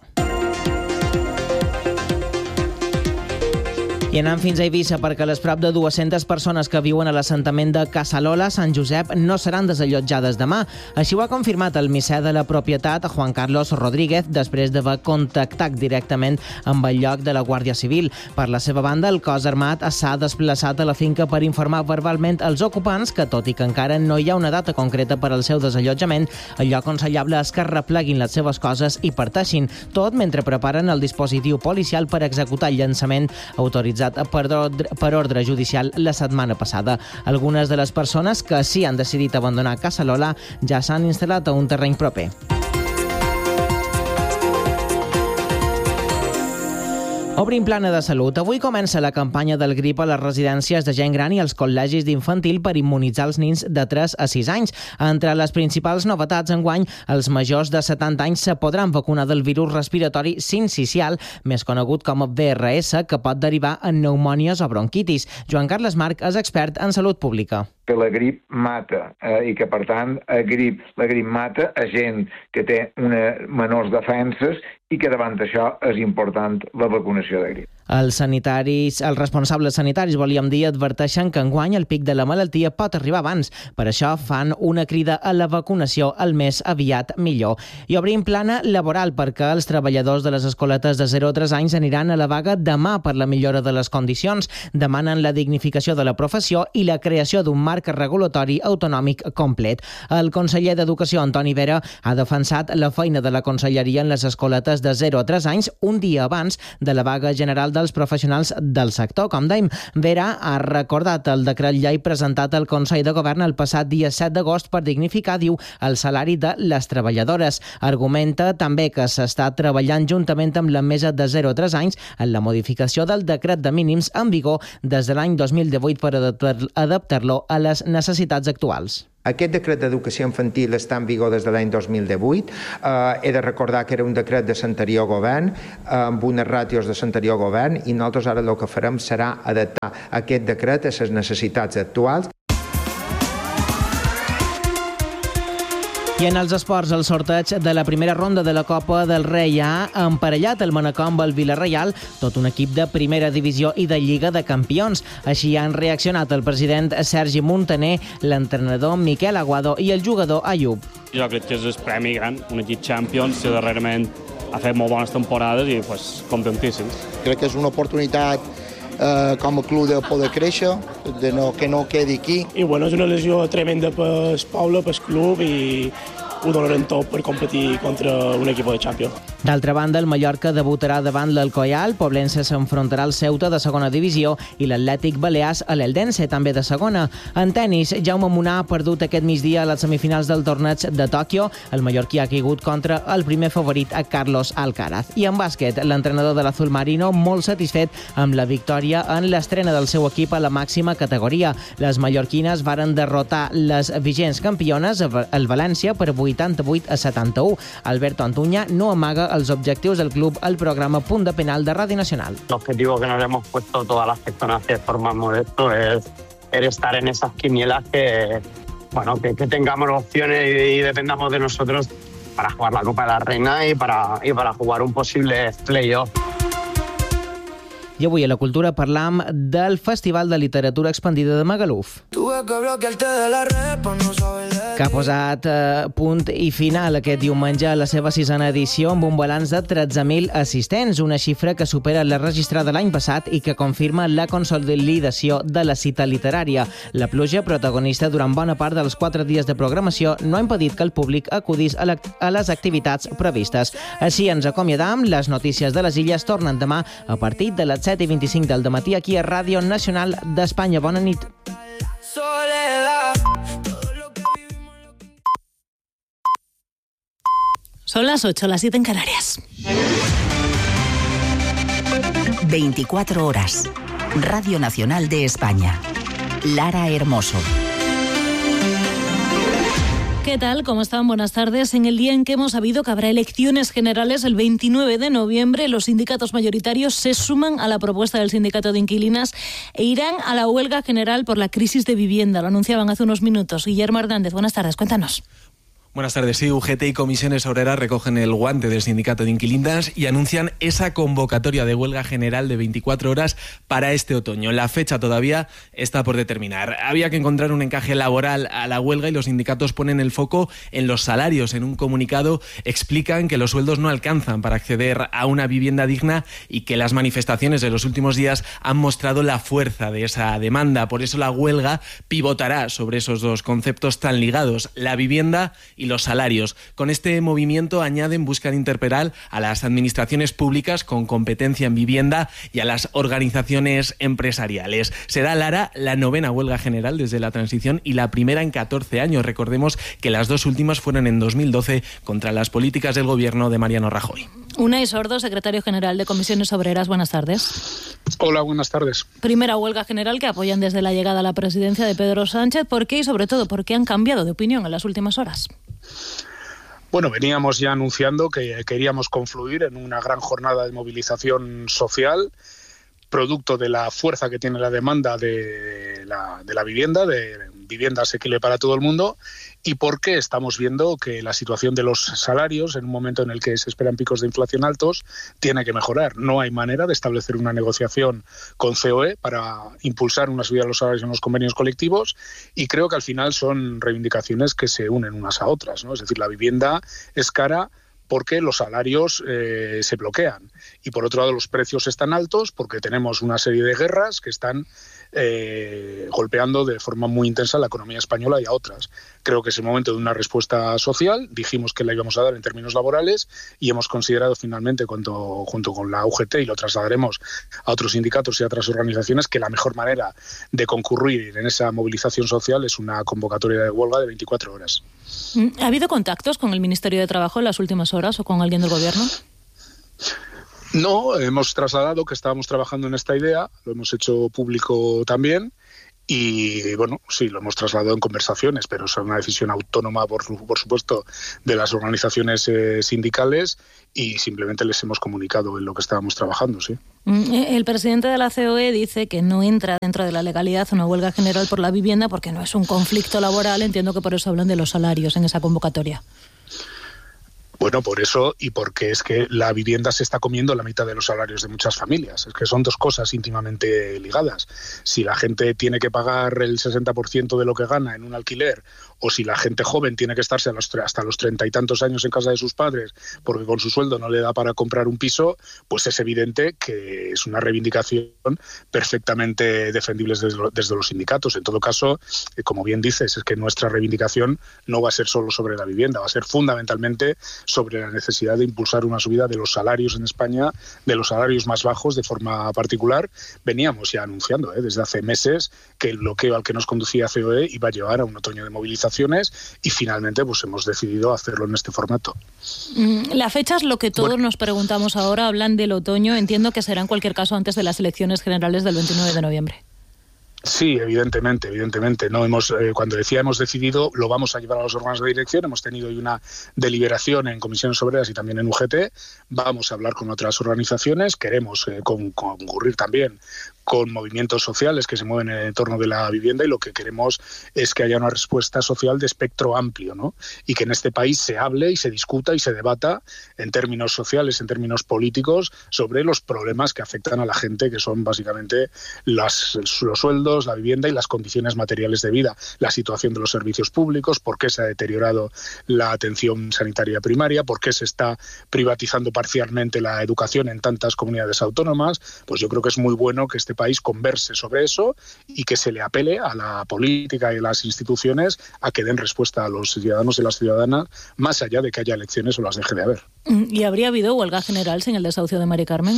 I anant fins a Eivissa, perquè les prop de dues-centes persones que viuen a l'assentament de Casalola, Sant Josep, no seran desallotjades demà. Així ho ha confirmat el misser de la propietat, Juan Carlos Rodríguez, després d'haver contactat directament amb el lloc de la Guàrdia Civil. Per la seva banda, el cos armat s'ha desplaçat a la finca per informar verbalment als ocupants que, tot i que encara no hi ha una data concreta per al seu desallotjament, allò aconsellable és que repleguin les seves coses i parteixin, tot mentre preparen el dispositiu policial per executar el llançament autoritzat per ordre, per ordre judicial la setmana passada. Algunes de les persones que sí han decidit abandonar Casalola ja s'han instal·lat a un terreny proper. Obrim plana de salut. Avui comença la campanya del grip a les residències de gent gran i als col·legis d'infantil per immunitzar els nins de tres a sis anys. Entre les principals novetats enguany, els majors de setanta anys se podran vacunar del virus respiratori sincicial, més conegut com a V R S, que pot derivar en pneumònies o bronquitis. Joan Carles Marc és expert en salut pública. Que la grip mata eh, i que, per tant, a grip, la grip mata a gent que té una menors defenses i que davant d'això és important la vacunació de grip. Els sanitaris, els responsables sanitaris, volíem dir, adverteixen que enguany el pic de la malaltia pot arribar abans. Per això fan una crida a la vacunació el més aviat millor. I obrim plana laboral, perquè els treballadors de les escoletes de zero a tres anys aniran a la vaga demà per la millora de les condicions. Demanen la dignificació de la professió i la creació d'un marc regulatori autonòmic complet. El conseller d'Educació, Antoni Vera, ha defensat la feina de la conselleria en les escoletes de zero a tres anys un dia abans de la vaga general dels professionals del sector. Com dèiem, Vera ha recordat el decret llei presentat al Consell de Govern el passat dia set d'agost per dignificar, diu, el salari de les treballadores. Argumenta també que s'està treballant juntament amb la mesa de zero a tres anys en la modificació del decret de mínims en vigor des de l'any dos mil divuit per adaptar-lo a les necessitats actuals. Aquest decret d'educació infantil està en vigor des de l'any dos mil divuit. Eh, he de recordar que era un decret de l'anterior govern, eh, amb unes ràtios de l'anterior govern, i nosaltres ara el que farem serà adaptar aquest decret a les necessitats actuals. I en els esports, el sorteig de la primera ronda de la Copa del Rei ha emparellat el Manacor amb el Vila-reial, tot un equip de primera divisió i de Lliga de Campions. Així han reaccionat el president Sergi Montaner, l'entrenador Miquel Aguado i el jugador Ayub. Jo crec que és el premi gran, un equip Champions que darrerament ha fet molt bones temporades i pues, contentíssims. Crec que és una oportunitat eh, com a club de poder créixer, de no, que no quedi aquí. I bueno, és una lesió tremenda pel poble, pel club, i ho donarem tot per competir contra un equip de Champions. D'altra banda, el Mallorca debutarà davant l'Alcoyal, Poblense s'enfrontarà al Ceuta de segona divisió i l'Atlètic Balears a l'Eldense, també de segona. En tenis, Jaume Munar ha perdut aquest migdia a les semifinals del torneig de Tòquio. El mallorquí ha caigut contra el primer favorit, a Carlos Alcaraz. I en bàsquet, l'entrenador de l'Azul Marino molt satisfet amb la victòria en l'estrena del seu equip a la màxima categoria. Les mallorquines varen derrotar les vigents campiones, el València, per vuitanta-vuit a setanta-u. Alberto Antuña no amaga els objectius del club al programa Punt de Penal de Radio Nacional. El objetivo que nos hemos puesto todas las personas de forma modesto es, es estar en esas quinielas que, bueno, que, que tengamos opciones y, y dependamos de nosotros para jugar la Copa de la Reina y para, y para jugar un posible playoff. I I avui a la Cultura parlam del Festival de Literatura Expandida de Magaluf, que ha posat eh, punt i final aquest diumenge a la seva sisena edició amb un balanç de tretze mil assistents, una xifra que supera la registrada l'any passat i que confirma la consolidació de la cita literària. La pluja, protagonista durant bona part dels quatre dies de programació, no ha impedit que el públic acudís a, la, a les activitats previstes. Així ens acomiadam. Les notícies de les Illes tornen demà a partir de les set i vint-i-cinc del dematí aquí a Ràdio Nacional d'Espanya. Bona nit. Son las ocho, las siete en Canarias. veinticuatro horas. Radio Nacional de España. Lara Hermoso. ¿Qué tal? ¿Cómo están? Buenas tardes. En el día en que hemos sabido que habrá elecciones generales el veintinueve de noviembre, los sindicatos mayoritarios se suman a la propuesta del sindicato de inquilinas e irán a la huelga general por la crisis de vivienda. Lo anunciaban hace unos minutos. Guillermo Hernández, buenas tardes. Cuéntanos. Buenas tardes. Sí, U G T y Comisiones Obreras recogen el guante del sindicato de inquilinas y anuncian esa convocatoria de huelga general de veinticuatro horas para este otoño. La fecha todavía está por determinar. Había que encontrar un encaje laboral a la huelga y los sindicatos ponen el foco en los salarios. En un comunicado explican que los sueldos no alcanzan para acceder a una vivienda digna y que las manifestaciones de los últimos días han mostrado la fuerza de esa demanda. Por eso la huelga pivotará sobre esos dos conceptos tan ligados, la vivienda y y los salarios. Con este movimiento, añaden, buscan interpelar a las administraciones públicas con competencia en vivienda y a las organizaciones empresariales. Será, Lara, la novena huelga general desde la transición y la primera en catorce años. Recordemos que las dos últimas fueron en dos mil doce contra las políticas del gobierno de Mariano Rajoy. Unai Sordo, secretario general de Comisiones Obreras, buenas tardes. Hola, buenas tardes. Primera huelga general que apoyan desde la llegada a la presidencia de Pedro Sánchez. ¿Por qué y sobre todo por qué han cambiado de opinión en las últimas horas? Bueno, veníamos ya anunciando que queríamos confluir en una gran jornada de movilización social, producto de la fuerza que tiene la demanda de la, de la vivienda, de vivienda asequible para todo el mundo, y porque estamos viendo que la situación de los salarios, en un momento en el que se esperan picos de inflación altos, tiene que mejorar. No hay manera de establecer una negociación con C O E para impulsar una subida de los salarios en los convenios colectivos, y creo que al final son reivindicaciones que se unen unas a otras, ¿no? Es decir, la vivienda es cara porque los salarios eh, se bloquean, y por otro lado los precios están altos porque tenemos una serie de guerras que están eh, golpeando de forma muy intensa a la economía española y a otras. Creo que es el momento de una respuesta social. Dijimos que la íbamos a dar en términos laborales y hemos considerado finalmente, junto, junto con la U G T, y lo trasladaremos a otros sindicatos y a otras organizaciones, que la mejor manera de concurrir en esa movilización social es una convocatoria de huelga de veinticuatro horas. ¿Ha habido contactos con el Ministerio de Trabajo en las últimas horas o con alguien del Gobierno? No, hemos trasladado que estábamos trabajando en esta idea, lo hemos hecho público también, y bueno, sí, lo hemos trasladado en conversaciones, pero es una decisión autónoma, por, por supuesto, de las organizaciones eh, sindicales, y simplemente les hemos comunicado en lo que estábamos trabajando, sí. El presidente de la C O E dice que no entra dentro de la legalidad una huelga general por la vivienda porque no es un conflicto laboral. Entiendo que por eso hablan de los salarios en esa convocatoria. Bueno, por eso, y porque es que la vivienda se está comiendo la mitad de los salarios de muchas familias. Es que son dos cosas íntimamente ligadas. Si la gente tiene que pagar el sesenta por ciento de lo que gana en un alquiler, o si la gente joven tiene que estarse a los, hasta los treinta y tantos años en casa de sus padres porque con su sueldo no le da para comprar un piso, pues es evidente que es una reivindicación perfectamente defendible desde, lo, desde los sindicatos. En todo caso, eh, como bien dices, es que nuestra reivindicación no va a ser solo sobre la vivienda, va a ser fundamentalmente sobre la necesidad de impulsar una subida de los salarios en España, de los salarios más bajos de forma particular. Veníamos ya anunciando ¿eh? desde hace meses que el bloqueo al que nos conducía C O E iba a llevar a un otoño de movilizaciones, y finalmente pues hemos decidido hacerlo en este formato. La fecha es lo que todos bueno. nos preguntamos ahora. Hablan del otoño, entiendo que será en cualquier caso antes de las elecciones generales del veintinueve de noviembre. Sí, evidentemente, evidentemente. No hemos, eh, cuando decía hemos decidido, lo vamos a llevar a los órganos de dirección. Hemos tenido hoy una deliberación en Comisiones Obreras y también en U G T. Vamos a hablar con otras organizaciones. Queremos eh, con, concurrir también con movimientos sociales que se mueven en el entorno de la vivienda, y lo que queremos es que haya una respuesta social de espectro amplio, ¿no? Y que en este país se hable y se discuta y se debata en términos sociales, en términos políticos, sobre los problemas que afectan a la gente, que son básicamente las, los sueldos, la vivienda y las condiciones materiales de vida, la situación de los servicios públicos, por qué se ha deteriorado la atención sanitaria primaria, por qué se está privatizando parcialmente la educación en tantas comunidades autónomas. Pues yo creo que es muy bueno que este país converse sobre eso y que se le apele a la política y a las instituciones a que den respuesta a los ciudadanos y las ciudadanas, más allá de que haya elecciones o las deje de haber. ¿Y habría habido huelga general sin el desahucio de Mari Carmen?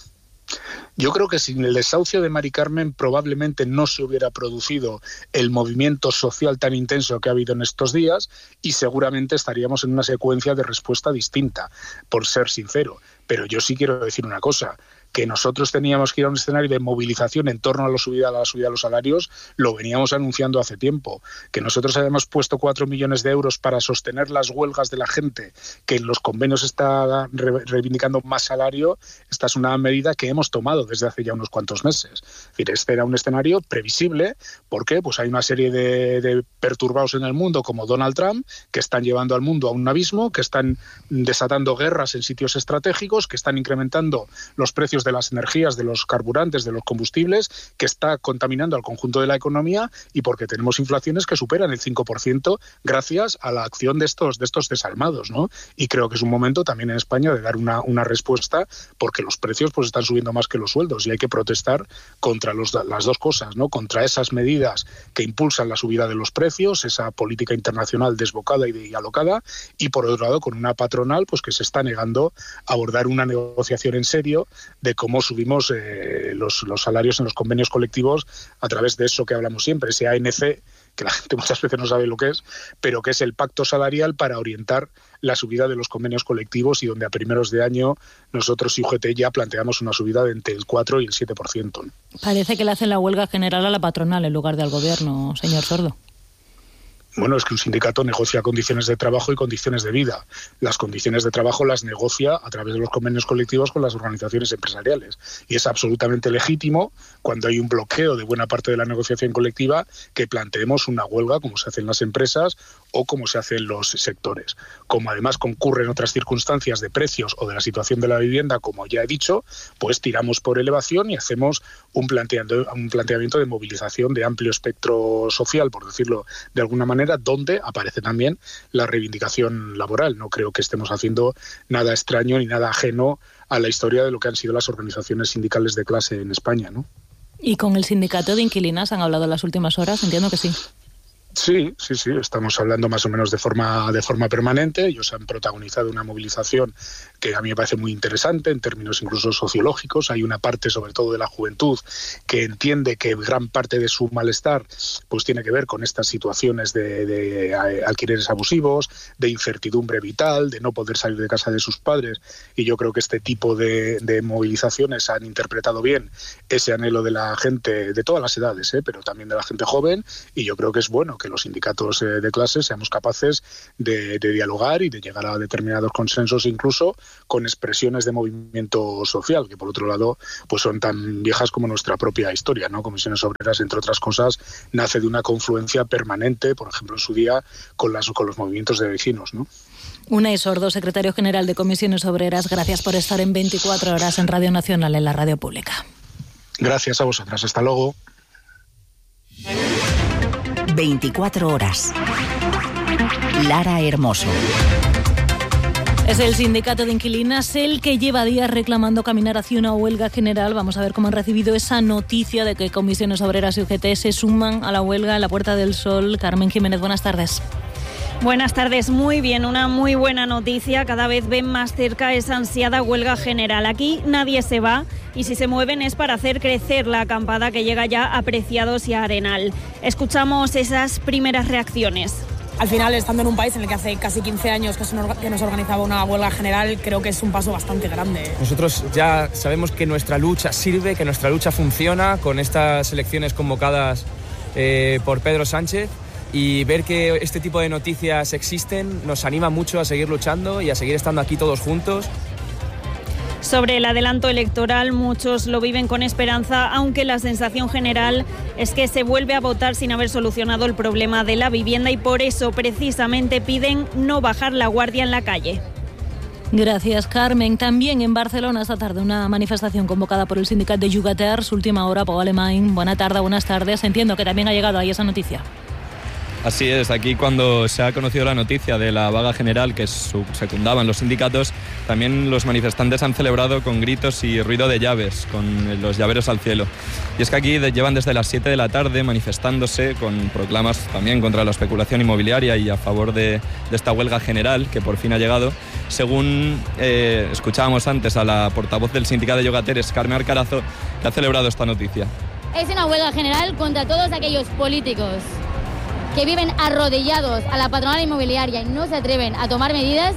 Yo creo que sin el desahucio de Mari Carmen probablemente no se hubiera producido el movimiento social tan intenso que ha habido en estos días, y seguramente estaríamos en una secuencia de respuesta distinta, por ser sincero. Pero yo sí quiero decir una cosa, que nosotros teníamos que ir a un escenario de movilización en torno a la subida, a la subida de los salarios, lo veníamos anunciando hace tiempo. Que nosotros habíamos puesto cuatro millones de euros para sostener las huelgas de la gente, que en los convenios está re- reivindicando más salario, esta es una medida que hemos tomado desde hace ya unos cuantos meses. Es decir, este era un escenario previsible, porque pues hay una serie de, de perturbados en el mundo, como Donald Trump, que están llevando al mundo a un abismo, que están desatando guerras en sitios estratégicos, que están incrementando los precios de las energías, de los carburantes, de los combustibles, que está contaminando al conjunto de la economía, y porque tenemos inflaciones que superan el cinco por ciento gracias a la acción de estos, de estos desalmados, ¿no? Y creo que es un momento también en España de dar una, una respuesta, porque los precios pues están subiendo más que los sueldos, y hay que protestar contra los, las dos cosas, ¿no? Contra esas medidas que impulsan la subida de los precios, esa política internacional desbocada y, de, y alocada, y por otro lado con una patronal pues que se está negando a abordar una negociación en serio de cómo subimos eh, los, los salarios en los convenios colectivos a través de eso que hablamos siempre, ese A N C, que la gente muchas veces no sabe lo que es, pero que es el pacto salarial para orientar la subida de los convenios colectivos, y donde a primeros de año nosotros y U G T ya planteamos una subida de entre el cuatro y el siete por ciento. Parece que le hacen la huelga general a la patronal en lugar del gobierno, señor Sordo. Bueno, es que un sindicato negocia condiciones de trabajo y condiciones de vida. Las condiciones de trabajo las negocia a través de los convenios colectivos con las organizaciones empresariales. Y es absolutamente legítimo, cuando hay un bloqueo de buena parte de la negociación colectiva, que planteemos una huelga como se hace en las empresas o como se hace en los sectores. Como además concurren otras circunstancias de precios o de la situación de la vivienda, como ya he dicho, pues tiramos por elevación y hacemos un planteamiento, un planteamiento de movilización de amplio espectro social, por decirlo de alguna manera, donde aparece también la reivindicación laboral. No creo que estemos haciendo nada extraño ni nada ajeno a la historia de lo que han sido las organizaciones sindicales de clase en España, ¿no? ¿Y con el sindicato de inquilinas han hablado en las últimas horas? Entiendo que sí. Sí, sí, sí, estamos hablando más o menos de forma de forma permanente. Ellos han protagonizado una movilización que a mí me parece muy interesante en términos incluso sociológicos. Hay una parte, sobre todo de la juventud, que entiende que gran parte de su malestar pues tiene que ver con estas situaciones de, de alquileres abusivos, de incertidumbre vital, de no poder salir de casa de sus padres, y yo creo que este tipo de, de movilizaciones han interpretado bien ese anhelo de la gente de todas las edades, ¿eh? pero también de la gente joven, y yo creo que es bueno que los sindicatos de clase seamos capaces de, de dialogar y de llegar a determinados consensos, incluso con expresiones de movimiento social, que por otro lado pues son tan viejas como nuestra propia historia, ¿no? Comisiones Obreras, entre otras cosas, nace de una confluencia permanente, por ejemplo en su día, con, las, con los movimientos de vecinos, ¿no? Unai Sordo, secretario general de Comisiones Obreras, gracias por estar en veinticuatro horas en Radio Nacional, en la radio pública. Gracias a vosotras, hasta luego. veinticuatro horas. Lara Hermoso. Es el sindicato de inquilinas el que lleva días reclamando caminar hacia una huelga general. Vamos a ver cómo han recibido esa noticia de que Comisiones Obreras y U G T se suman a la huelga en la Puerta del Sol. Carmen Jiménez, buenas tardes. Buenas tardes, muy bien, una muy buena noticia. Cada vez ven más cerca esa ansiada huelga general. Aquí nadie se va y si se mueven es para hacer crecer la acampada que llega ya a Preciados y a Arenal. Escuchamos esas primeras reacciones. Al final, estando en un país en el que hace casi quince años que se nos organizaba una huelga general, creo que es un paso bastante grande. Nosotros ya sabemos que nuestra lucha sirve, que nuestra lucha funciona con estas elecciones convocadas eh, por Pedro Sánchez. Y ver que este tipo de noticias existen nos anima mucho a seguir luchando y a seguir estando aquí todos juntos. Sobre el adelanto electoral, muchos lo viven con esperanza, aunque la sensación general es que se vuelve a votar sin haber solucionado el problema de la vivienda y por eso precisamente piden no bajar la guardia en la calle. Gracias, Carmen. También en Barcelona esta tarde una manifestación convocada por el sindicato de Llogaters. Última hora, Pau Alemany. Buena tarde, buenas tardes. Entiendo que también ha llegado ahí esa noticia. Así es, aquí cuando se ha conocido la noticia de la vaga general que secundaban los sindicatos, también los manifestantes han celebrado con gritos y ruido de llaves, con los llaveros al cielo. Y es que aquí llevan desde las siete de la tarde manifestándose con proclamas también contra la especulación inmobiliaria y a favor de, de esta huelga general que por fin ha llegado. Según eh, escuchábamos antes a la portavoz del sindicato de Llogateres, Carmen Arcarazo, que ha celebrado esta noticia. Es una huelga general contra todos aquellos políticos que viven arrodillados a la patronal inmobiliaria y no se atreven a tomar medidas.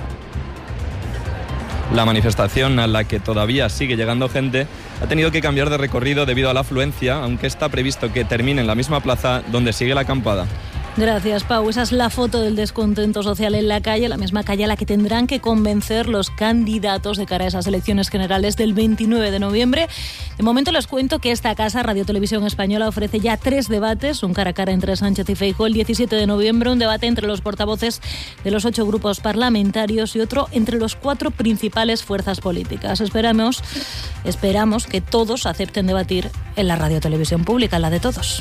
La manifestación, a la que todavía sigue llegando gente, ha tenido que cambiar de recorrido debido a la afluencia, aunque está previsto que termine en la misma plaza donde sigue la acampada. Gracias, Pau. Esa es la foto del descontento social en la calle, la misma calle a la que tendrán que convencer los candidatos de cara a esas elecciones generales del veintinueve de noviembre. De momento les cuento que esta casa, Radio Televisión Española, ofrece ya tres debates, un cara a cara entre Sánchez y Feijóo el diecisiete de noviembre, un debate entre los portavoces de los ocho grupos parlamentarios y otro entre los cuatro principales fuerzas políticas. Esperamos, esperamos que todos acepten debatir en la Radio Televisión Pública, la de todos.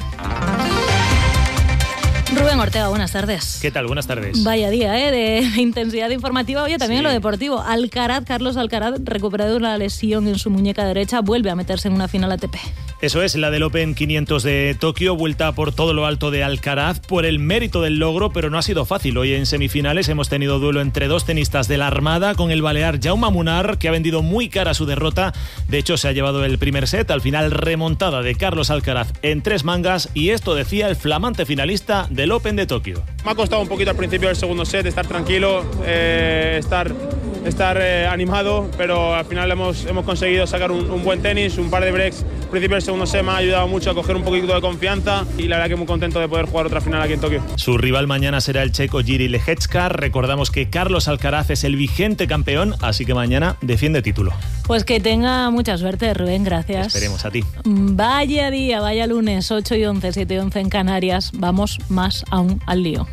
Rubén Ortega, buenas tardes. ¿Qué tal? Buenas tardes. Vaya día, ¿eh? De intensidad informativa. Oye, también sí. En lo deportivo. Alcaraz, Carlos Alcaraz, recuperado de una lesión en su muñeca derecha, vuelve a meterse en una final A T P. Eso es, la del Open quinientos de Tokio, vuelta por todo lo alto de Alcaraz por el mérito del logro, pero no ha sido fácil. Hoy en semifinales hemos tenido duelo entre dos tenistas de la Armada, con el balear Jaume Munar, que ha vendido muy cara su derrota. De hecho, se ha llevado el primer set, al final remontada de Carlos Alcaraz en tres mangas, y esto decía el flamante finalista del Open de Tokio. Me ha costado un poquito al principio del segundo set, estar tranquilo, eh, estar, estar eh, animado, pero al final hemos, hemos conseguido sacar un, un buen tenis, un par de breaks. Al principio del segundo set me ha ayudado mucho a coger un poquito de confianza y la verdad que muy contento de poder jugar otra final aquí en Tokio. Su rival mañana será el checo Jiří Lehečka. Recordamos que Carlos Alcaraz es el vigente campeón, así que mañana defiende título. Pues que tenga mucha suerte, Rubén, gracias. Esperemos a ti. Vaya día, vaya lunes, ocho y once, siete y once en Canarias. Vamos más aún al lío.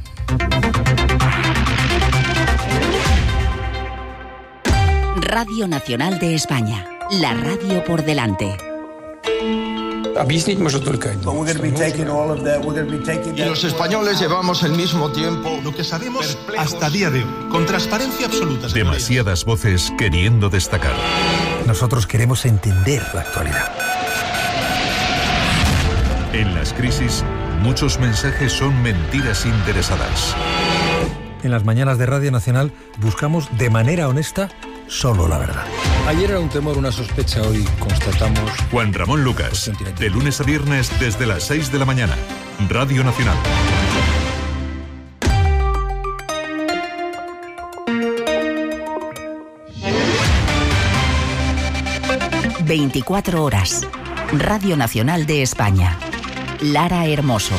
Radio Nacional de España, la radio por delante. Объяснить может только один. Y los españoles llevamos el mismo tiempo. Lo que sabemos hasta día de hoy, con transparencia absoluta. Demasiadas voces queriendo destacar. Nosotros queremos entender la actualidad. En las crisis, muchos mensajes son mentiras interesadas. En las mañanas de Radio Nacional buscamos de manera honesta solo la verdad. Ayer era un temor, una sospecha, hoy constatamos... Juan Ramón Lucas, de lunes a viernes desde las seis de la mañana. Radio Nacional. veinticuatro horas. Radio Nacional de España. Lara Hermoso.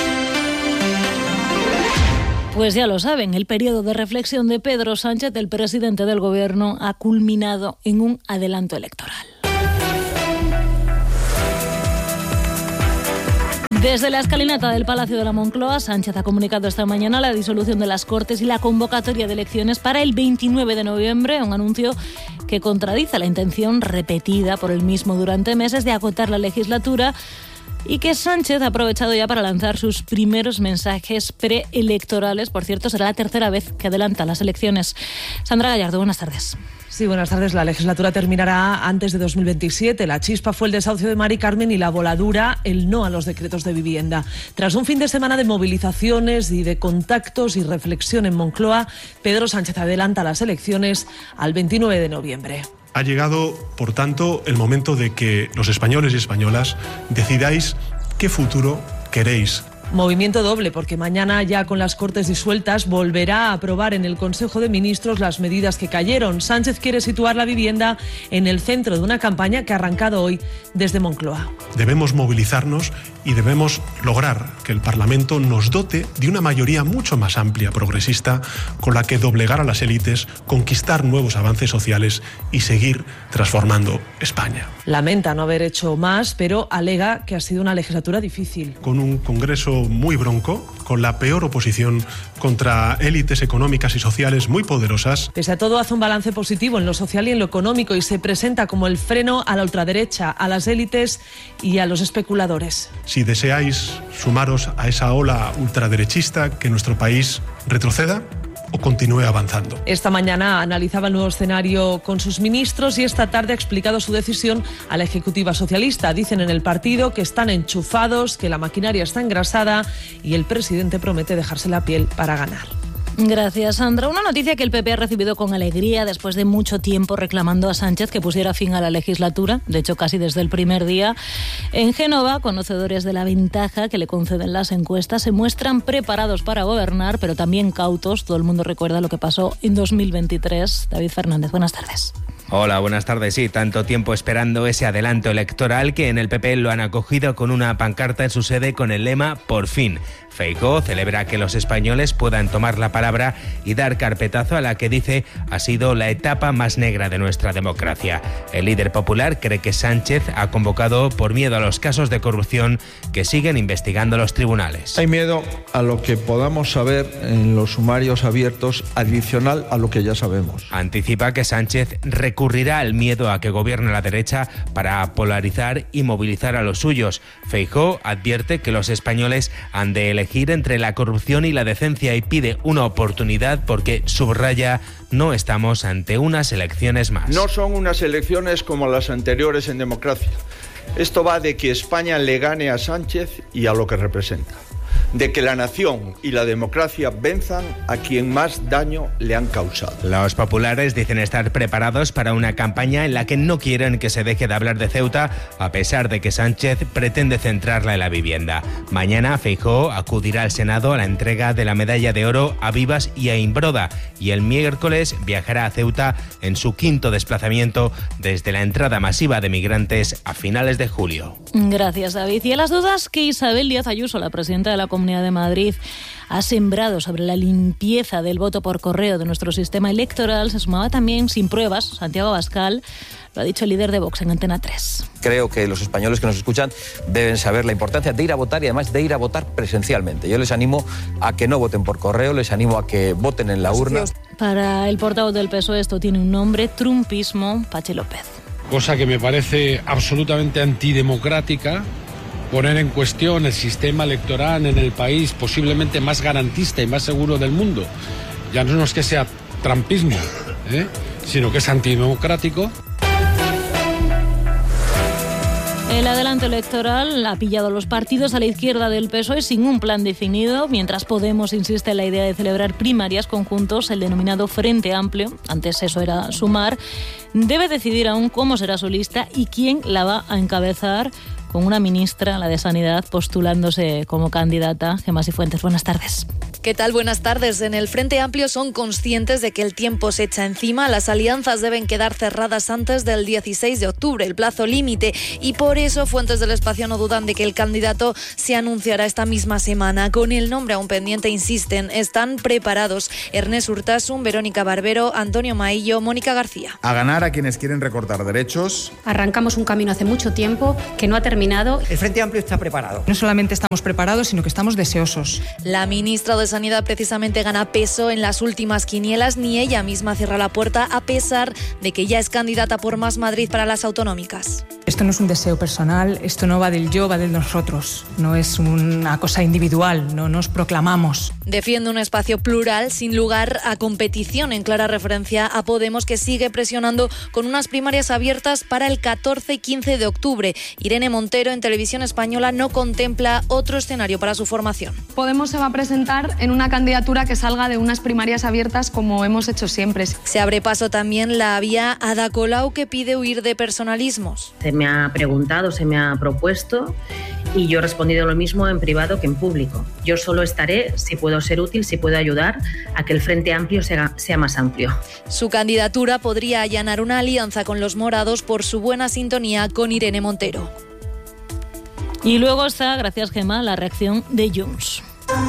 Pues ya lo saben, el periodo de reflexión de Pedro Sánchez, el presidente del Gobierno, ha culminado en un adelanto electoral. Desde la escalinata del Palacio de la Moncloa, Sánchez ha comunicado esta mañana la disolución de las Cortes y la convocatoria de elecciones para el veintinueve de noviembre, un anuncio que contradice la intención repetida por él mismo durante meses de acotar la legislatura, y que Sánchez ha aprovechado ya para lanzar sus primeros mensajes preelectorales. Por cierto, será la tercera vez que adelanta las elecciones. Sandra Gallardo, buenas tardes. Sí, buenas tardes. La legislatura terminará antes de dos mil veintisiete. La chispa fue el desahucio de Mari Carmen y la voladura, el no a los decretos de vivienda. Tras un fin de semana de movilizaciones y de contactos y reflexión en Moncloa, Pedro Sánchez adelanta las elecciones al veintinueve de noviembre. Ha llegado, por tanto, el momento de que los españoles y españolas decidáis qué futuro queréis Movimiento doble, porque mañana, ya con las Cortes disueltas, volverá a aprobar en el Consejo de Ministros las medidas que cayeron. Sánchez quiere situar la vivienda en el centro de una campaña que ha arrancado hoy desde Moncloa. Debemos movilizarnos y debemos lograr que el Parlamento nos dote de una mayoría mucho más amplia, progresista, con la que doblegar a las élites, conquistar nuevos avances sociales y seguir transformando España. Lamenta no haber hecho más, pero alega que ha sido una legislatura difícil. Con un Congreso muy bronco, con la peor oposición contra élites económicas y sociales muy poderosas. Pese a todo, hace un balance positivo en lo social y en lo económico y se presenta como el freno a la ultraderecha, a las élites y a los especuladores. Si deseáis sumaros a esa ola ultraderechista, que nuestro país retroceda o continúe avanzando. Esta mañana analizaba el nuevo escenario con sus ministros y esta tarde ha explicado su decisión a la Ejecutiva Socialista. Dicen en el partido que están enchufados, que la maquinaria está engrasada y el presidente promete dejarse la piel para ganar. Gracias, Sandra. Una noticia que el P P ha recibido con alegría después de mucho tiempo reclamando a Sánchez que pusiera fin a la legislatura, de hecho casi desde el primer día. En Génova, conocedores de la ventaja que le conceden las encuestas, se muestran preparados para gobernar, pero también cautos. Todo el mundo recuerda lo que pasó en dos mil veintitrés. David Fernández, buenas tardes. Hola, buenas tardes. Sí, tanto tiempo esperando ese adelanto electoral que en el P P lo han acogido con una pancarta en su sede con el lema «Por fin». Feijóo celebra que los españoles puedan tomar la palabra y dar carpetazo a la que dice ha sido la etapa más negra de nuestra democracia. El líder popular cree que Sánchez ha convocado por miedo a los casos de corrupción que siguen investigando los tribunales. Hay miedo a lo que podamos saber en los sumarios abiertos, adicional a lo que ya sabemos. Anticipa que Sánchez recurrirá al miedo a que gobierne la derecha para polarizar y movilizar a los suyos. Feijóo advierte que los españoles han de elegir entre la corrupción y la decencia y pide una oportunidad porque, subraya, no estamos ante unas elecciones más. No son unas elecciones como las anteriores en democracia. Esto va de que España le gane a Sánchez y a lo que representa. De que la nación y la democracia venzan a quien más daño le han causado. Los populares dicen estar preparados para una campaña en la que no quieren que se deje de hablar de Ceuta, a pesar de que Sánchez pretende centrarla en la vivienda. Mañana Feijóo acudirá al Senado a la entrega de la medalla de oro a Vivas y a Imbroda, y el miércoles viajará a Ceuta en su quinto desplazamiento desde la entrada masiva de migrantes a finales de julio. Gracias, David. Y a las dudas que Isabel Díaz Ayuso, la presidenta de la Comunidad de Madrid, ha sembrado sobre la limpieza del voto por correo de nuestro sistema electoral, se sumaba también, sin pruebas, Santiago Abascal. Lo ha dicho el líder de Vox en Antena tres. Creo que los españoles que nos escuchan deben saber la importancia de ir a votar y además de ir a votar presencialmente. Yo les animo a que no voten por correo, les animo a que voten en la urna. Para el portavoz del P S O E esto tiene un nombre: trumpismo. Pachi López. Cosa que me parece absolutamente antidemocrática, poner en cuestión el sistema electoral en el país posiblemente más garantista y más seguro del mundo. Ya no es que sea trumpismo, ¿eh? sino que es antidemocrático. El adelanto electoral ha pillado a los partidos a la izquierda del P S O E sin un plan definido, mientras Podemos insiste en la idea de celebrar primarias conjuntos. El denominado Frente Amplio, antes eso era Sumar, debe decidir aún cómo será su lista y quién la va a encabezar, con una ministra, la de Sanidad, postulándose como candidata. Gemma Cifuentes, buenas tardes. ¿Qué tal? Buenas tardes. En el Frente Amplio son conscientes de que el tiempo se echa encima. Las alianzas deben quedar cerradas antes del dieciséis de octubre, el plazo límite, y por eso fuentes del espacio no dudan de que el candidato se anunciará esta misma semana. Con el nombre aún pendiente, insisten, están preparados Ernest Urtasun, Verónica Barbero, Antonio Maillo, Mónica García. A ganar a quienes quieren recortar derechos. Arrancamos un camino hace mucho tiempo que no ha terminado. El Frente Amplio está preparado. No solamente estamos preparados, sino que estamos deseosos. La ministra de Sanidad precisamente gana peso en las últimas quinielas. Ni ella misma cierra la puerta, a pesar de que ya es candidata por Más Madrid para las autonómicas. Esto no es un deseo personal, esto no va del yo, va del nosotros. No es una cosa individual, no nos proclamamos. Defiende un espacio plural sin lugar a competición, en clara referencia a Podemos, que sigue presionando con unas primarias abiertas para el catorce y quince de octubre. Irene Montero, en Televisión Española, no contempla otro escenario para su formación. Podemos se va a presentar en una candidatura que salga de unas primarias abiertas, como hemos hecho siempre. Se abre paso también la vía Ada Colau, que pide huir de personalismos. Se me ha preguntado, se me ha propuesto Y yo he respondido lo mismo en privado que en público. Yo solo estaré si puedo ser útil, si puedo ayudar a que el Frente Amplio sea, sea más amplio. Su candidatura podría allanar una alianza con los morados por su buena sintonía con Irene Montero. Y luego está, gracias Gemma, la reacción de Junts.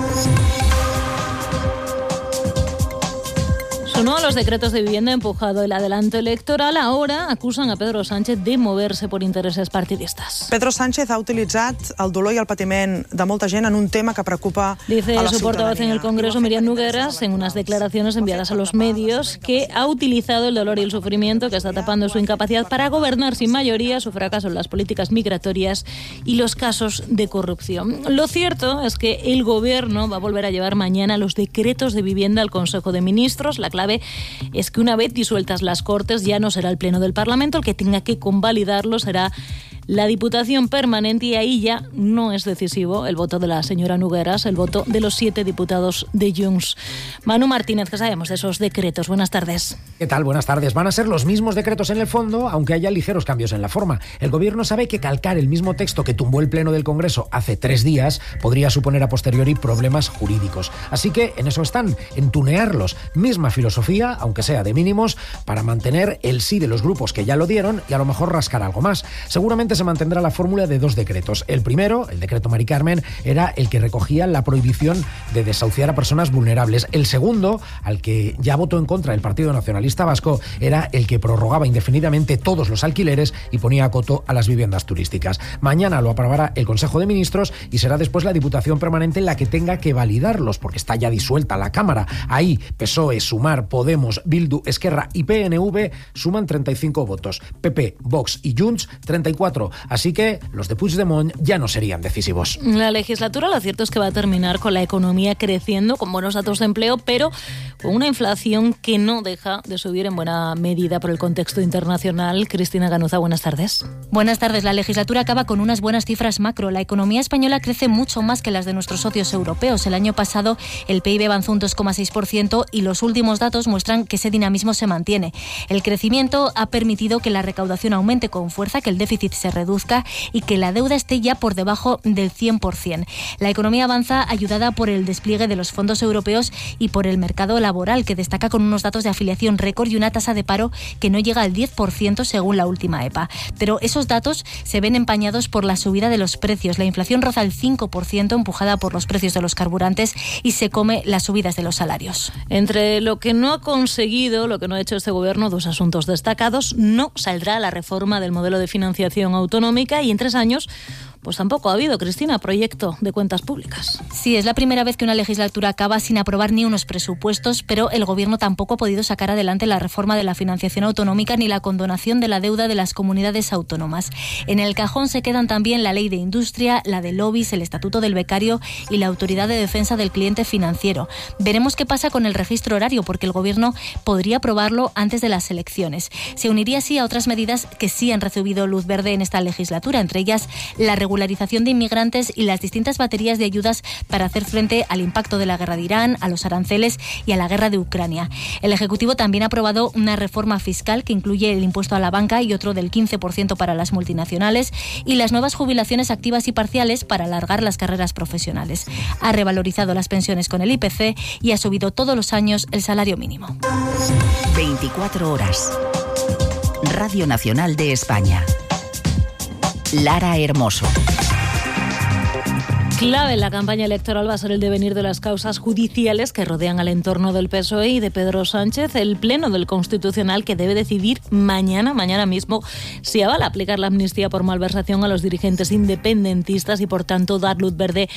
Sonó a los decretos de vivienda empujado el adelanto electoral. Ahora acusan a Pedro Sánchez de moverse por intereses partidistas. Pedro Sánchez ha utilizat el dolor i el patiment de molta gent en un tema que preocupa Dice a la su portavoz en el Congreso, Miriam Nogueras, en unas declaraciones enviadas a los medios, que ha utilizado el dolor y el sufrimiento que está tapando su incapacidad para gobernar sin mayoría, su fracaso en las políticas migratorias y los casos de corrupción. Lo cierto es que el Gobierno va a volver a llevar mañana los decretos de vivienda al Consejo de Ministros. La clave es que una vez disueltas las Cortes ya no será el Pleno del Parlamento el que tenga que convalidarlo, será la Diputación Permanente, y ahí ya no es decisivo el voto de la señora Nogueras, el voto de los siete diputados de Junts. Manu Martínez, ¿qué sabemos de esos decretos? Buenas tardes. ¿Qué tal? Buenas tardes. Van a ser los mismos decretos en el fondo, aunque haya ligeros cambios en la forma. El Gobierno sabe que calcar el mismo texto que tumbó el Pleno del Congreso hace tres días podría suponer a posteriori problemas jurídicos. Así que en eso están, en tunearlos. Misma filosofía, aunque sea de mínimos, para mantener el sí de los grupos que ya lo dieron y a lo mejor rascar algo más. Seguramente se mantendrá la fórmula de dos decretos. El primero, el decreto Mari Carmen, era el que recogía la prohibición de desahuciar a personas vulnerables. El segundo, al que ya votó en contra el Partido Nacionalista Vasco, era el que prorrogaba indefinidamente todos los alquileres y ponía a coto a las viviendas turísticas. Mañana lo aprobará el Consejo de Ministros y será después la Diputación Permanente la que tenga que validarlos, porque está ya disuelta la Cámara. Ahí P S O E, Sumar, Podemos, Bildu, Esquerra y P N V suman treinta y cinco votos. P P, Vox y Junts treinta y cuatro. Así que los de Puigdemont ya no serían decisivos. La legislatura, lo cierto es que va a terminar con la economía creciendo, con buenos datos de empleo, pero con una inflación que no deja de subir en buena medida por el contexto internacional. Cristina Ganuza, buenas tardes. Buenas tardes. La legislatura acaba con unas buenas cifras macro. La economía española crece mucho más que las de nuestros socios europeos. El año pasado el P I B avanzó un dos coma seis por ciento y los últimos datos muestran que ese dinamismo se mantiene. El crecimiento ha permitido que la recaudación aumente con fuerza, que el déficit se reduzca y que la deuda esté ya por debajo del cien por ciento. La economía avanza ayudada por el despliegue de los fondos europeos y por el mercado laboral, que destaca con unos datos de afiliación récord y una tasa de paro que no llega al diez por ciento según la última E P A. Pero esos datos se ven empañados por la subida de los precios. La inflación roza el cinco por ciento, empujada por los precios de los carburantes, y se come las subidas de los salarios. Entre lo que no ha conseguido, lo que no ha hecho este Gobierno, dos asuntos destacados. No saldrá la reforma del modelo de financiación autonómica y en tres años pues tampoco ha habido, Cristina, proyecto de cuentas públicas. Sí, es la primera vez que una legislatura acaba sin aprobar ni unos presupuestos, pero el Gobierno tampoco ha podido sacar adelante la reforma de la financiación autonómica ni la condonación de la deuda de las comunidades autónomas. En el cajón se quedan también la ley de industria, la de lobbies, el estatuto del becario y la autoridad de defensa del cliente financiero. Veremos qué pasa con el registro horario, porque el Gobierno podría aprobarlo antes de las elecciones. Se uniría así a otras medidas que sí han recibido luz verde en esta legislatura, entre ellas la regulación regularización de inmigrantes y las distintas baterías de ayudas para hacer frente al impacto de la guerra de Irán, a los aranceles y a la guerra de Ucrania. El Ejecutivo también ha aprobado una reforma fiscal que incluye el impuesto a la banca y otro del quince por ciento para las multinacionales y las nuevas jubilaciones activas y parciales para alargar las carreras profesionales. Ha revalorizado las pensiones con el I P C y ha subido todos los años el salario mínimo. veinticuatro horas. Radio Nacional de España. Lara Hermoso. Clave en la campaña electoral va a ser el devenir de las causas judiciales que rodean al entorno del P S O E y de Pedro Sánchez. El Pleno del Constitucional que debe decidir mañana, mañana mismo, si avala aplicar la amnistía por malversación a los dirigentes independentistas y, por tanto, dar luz verde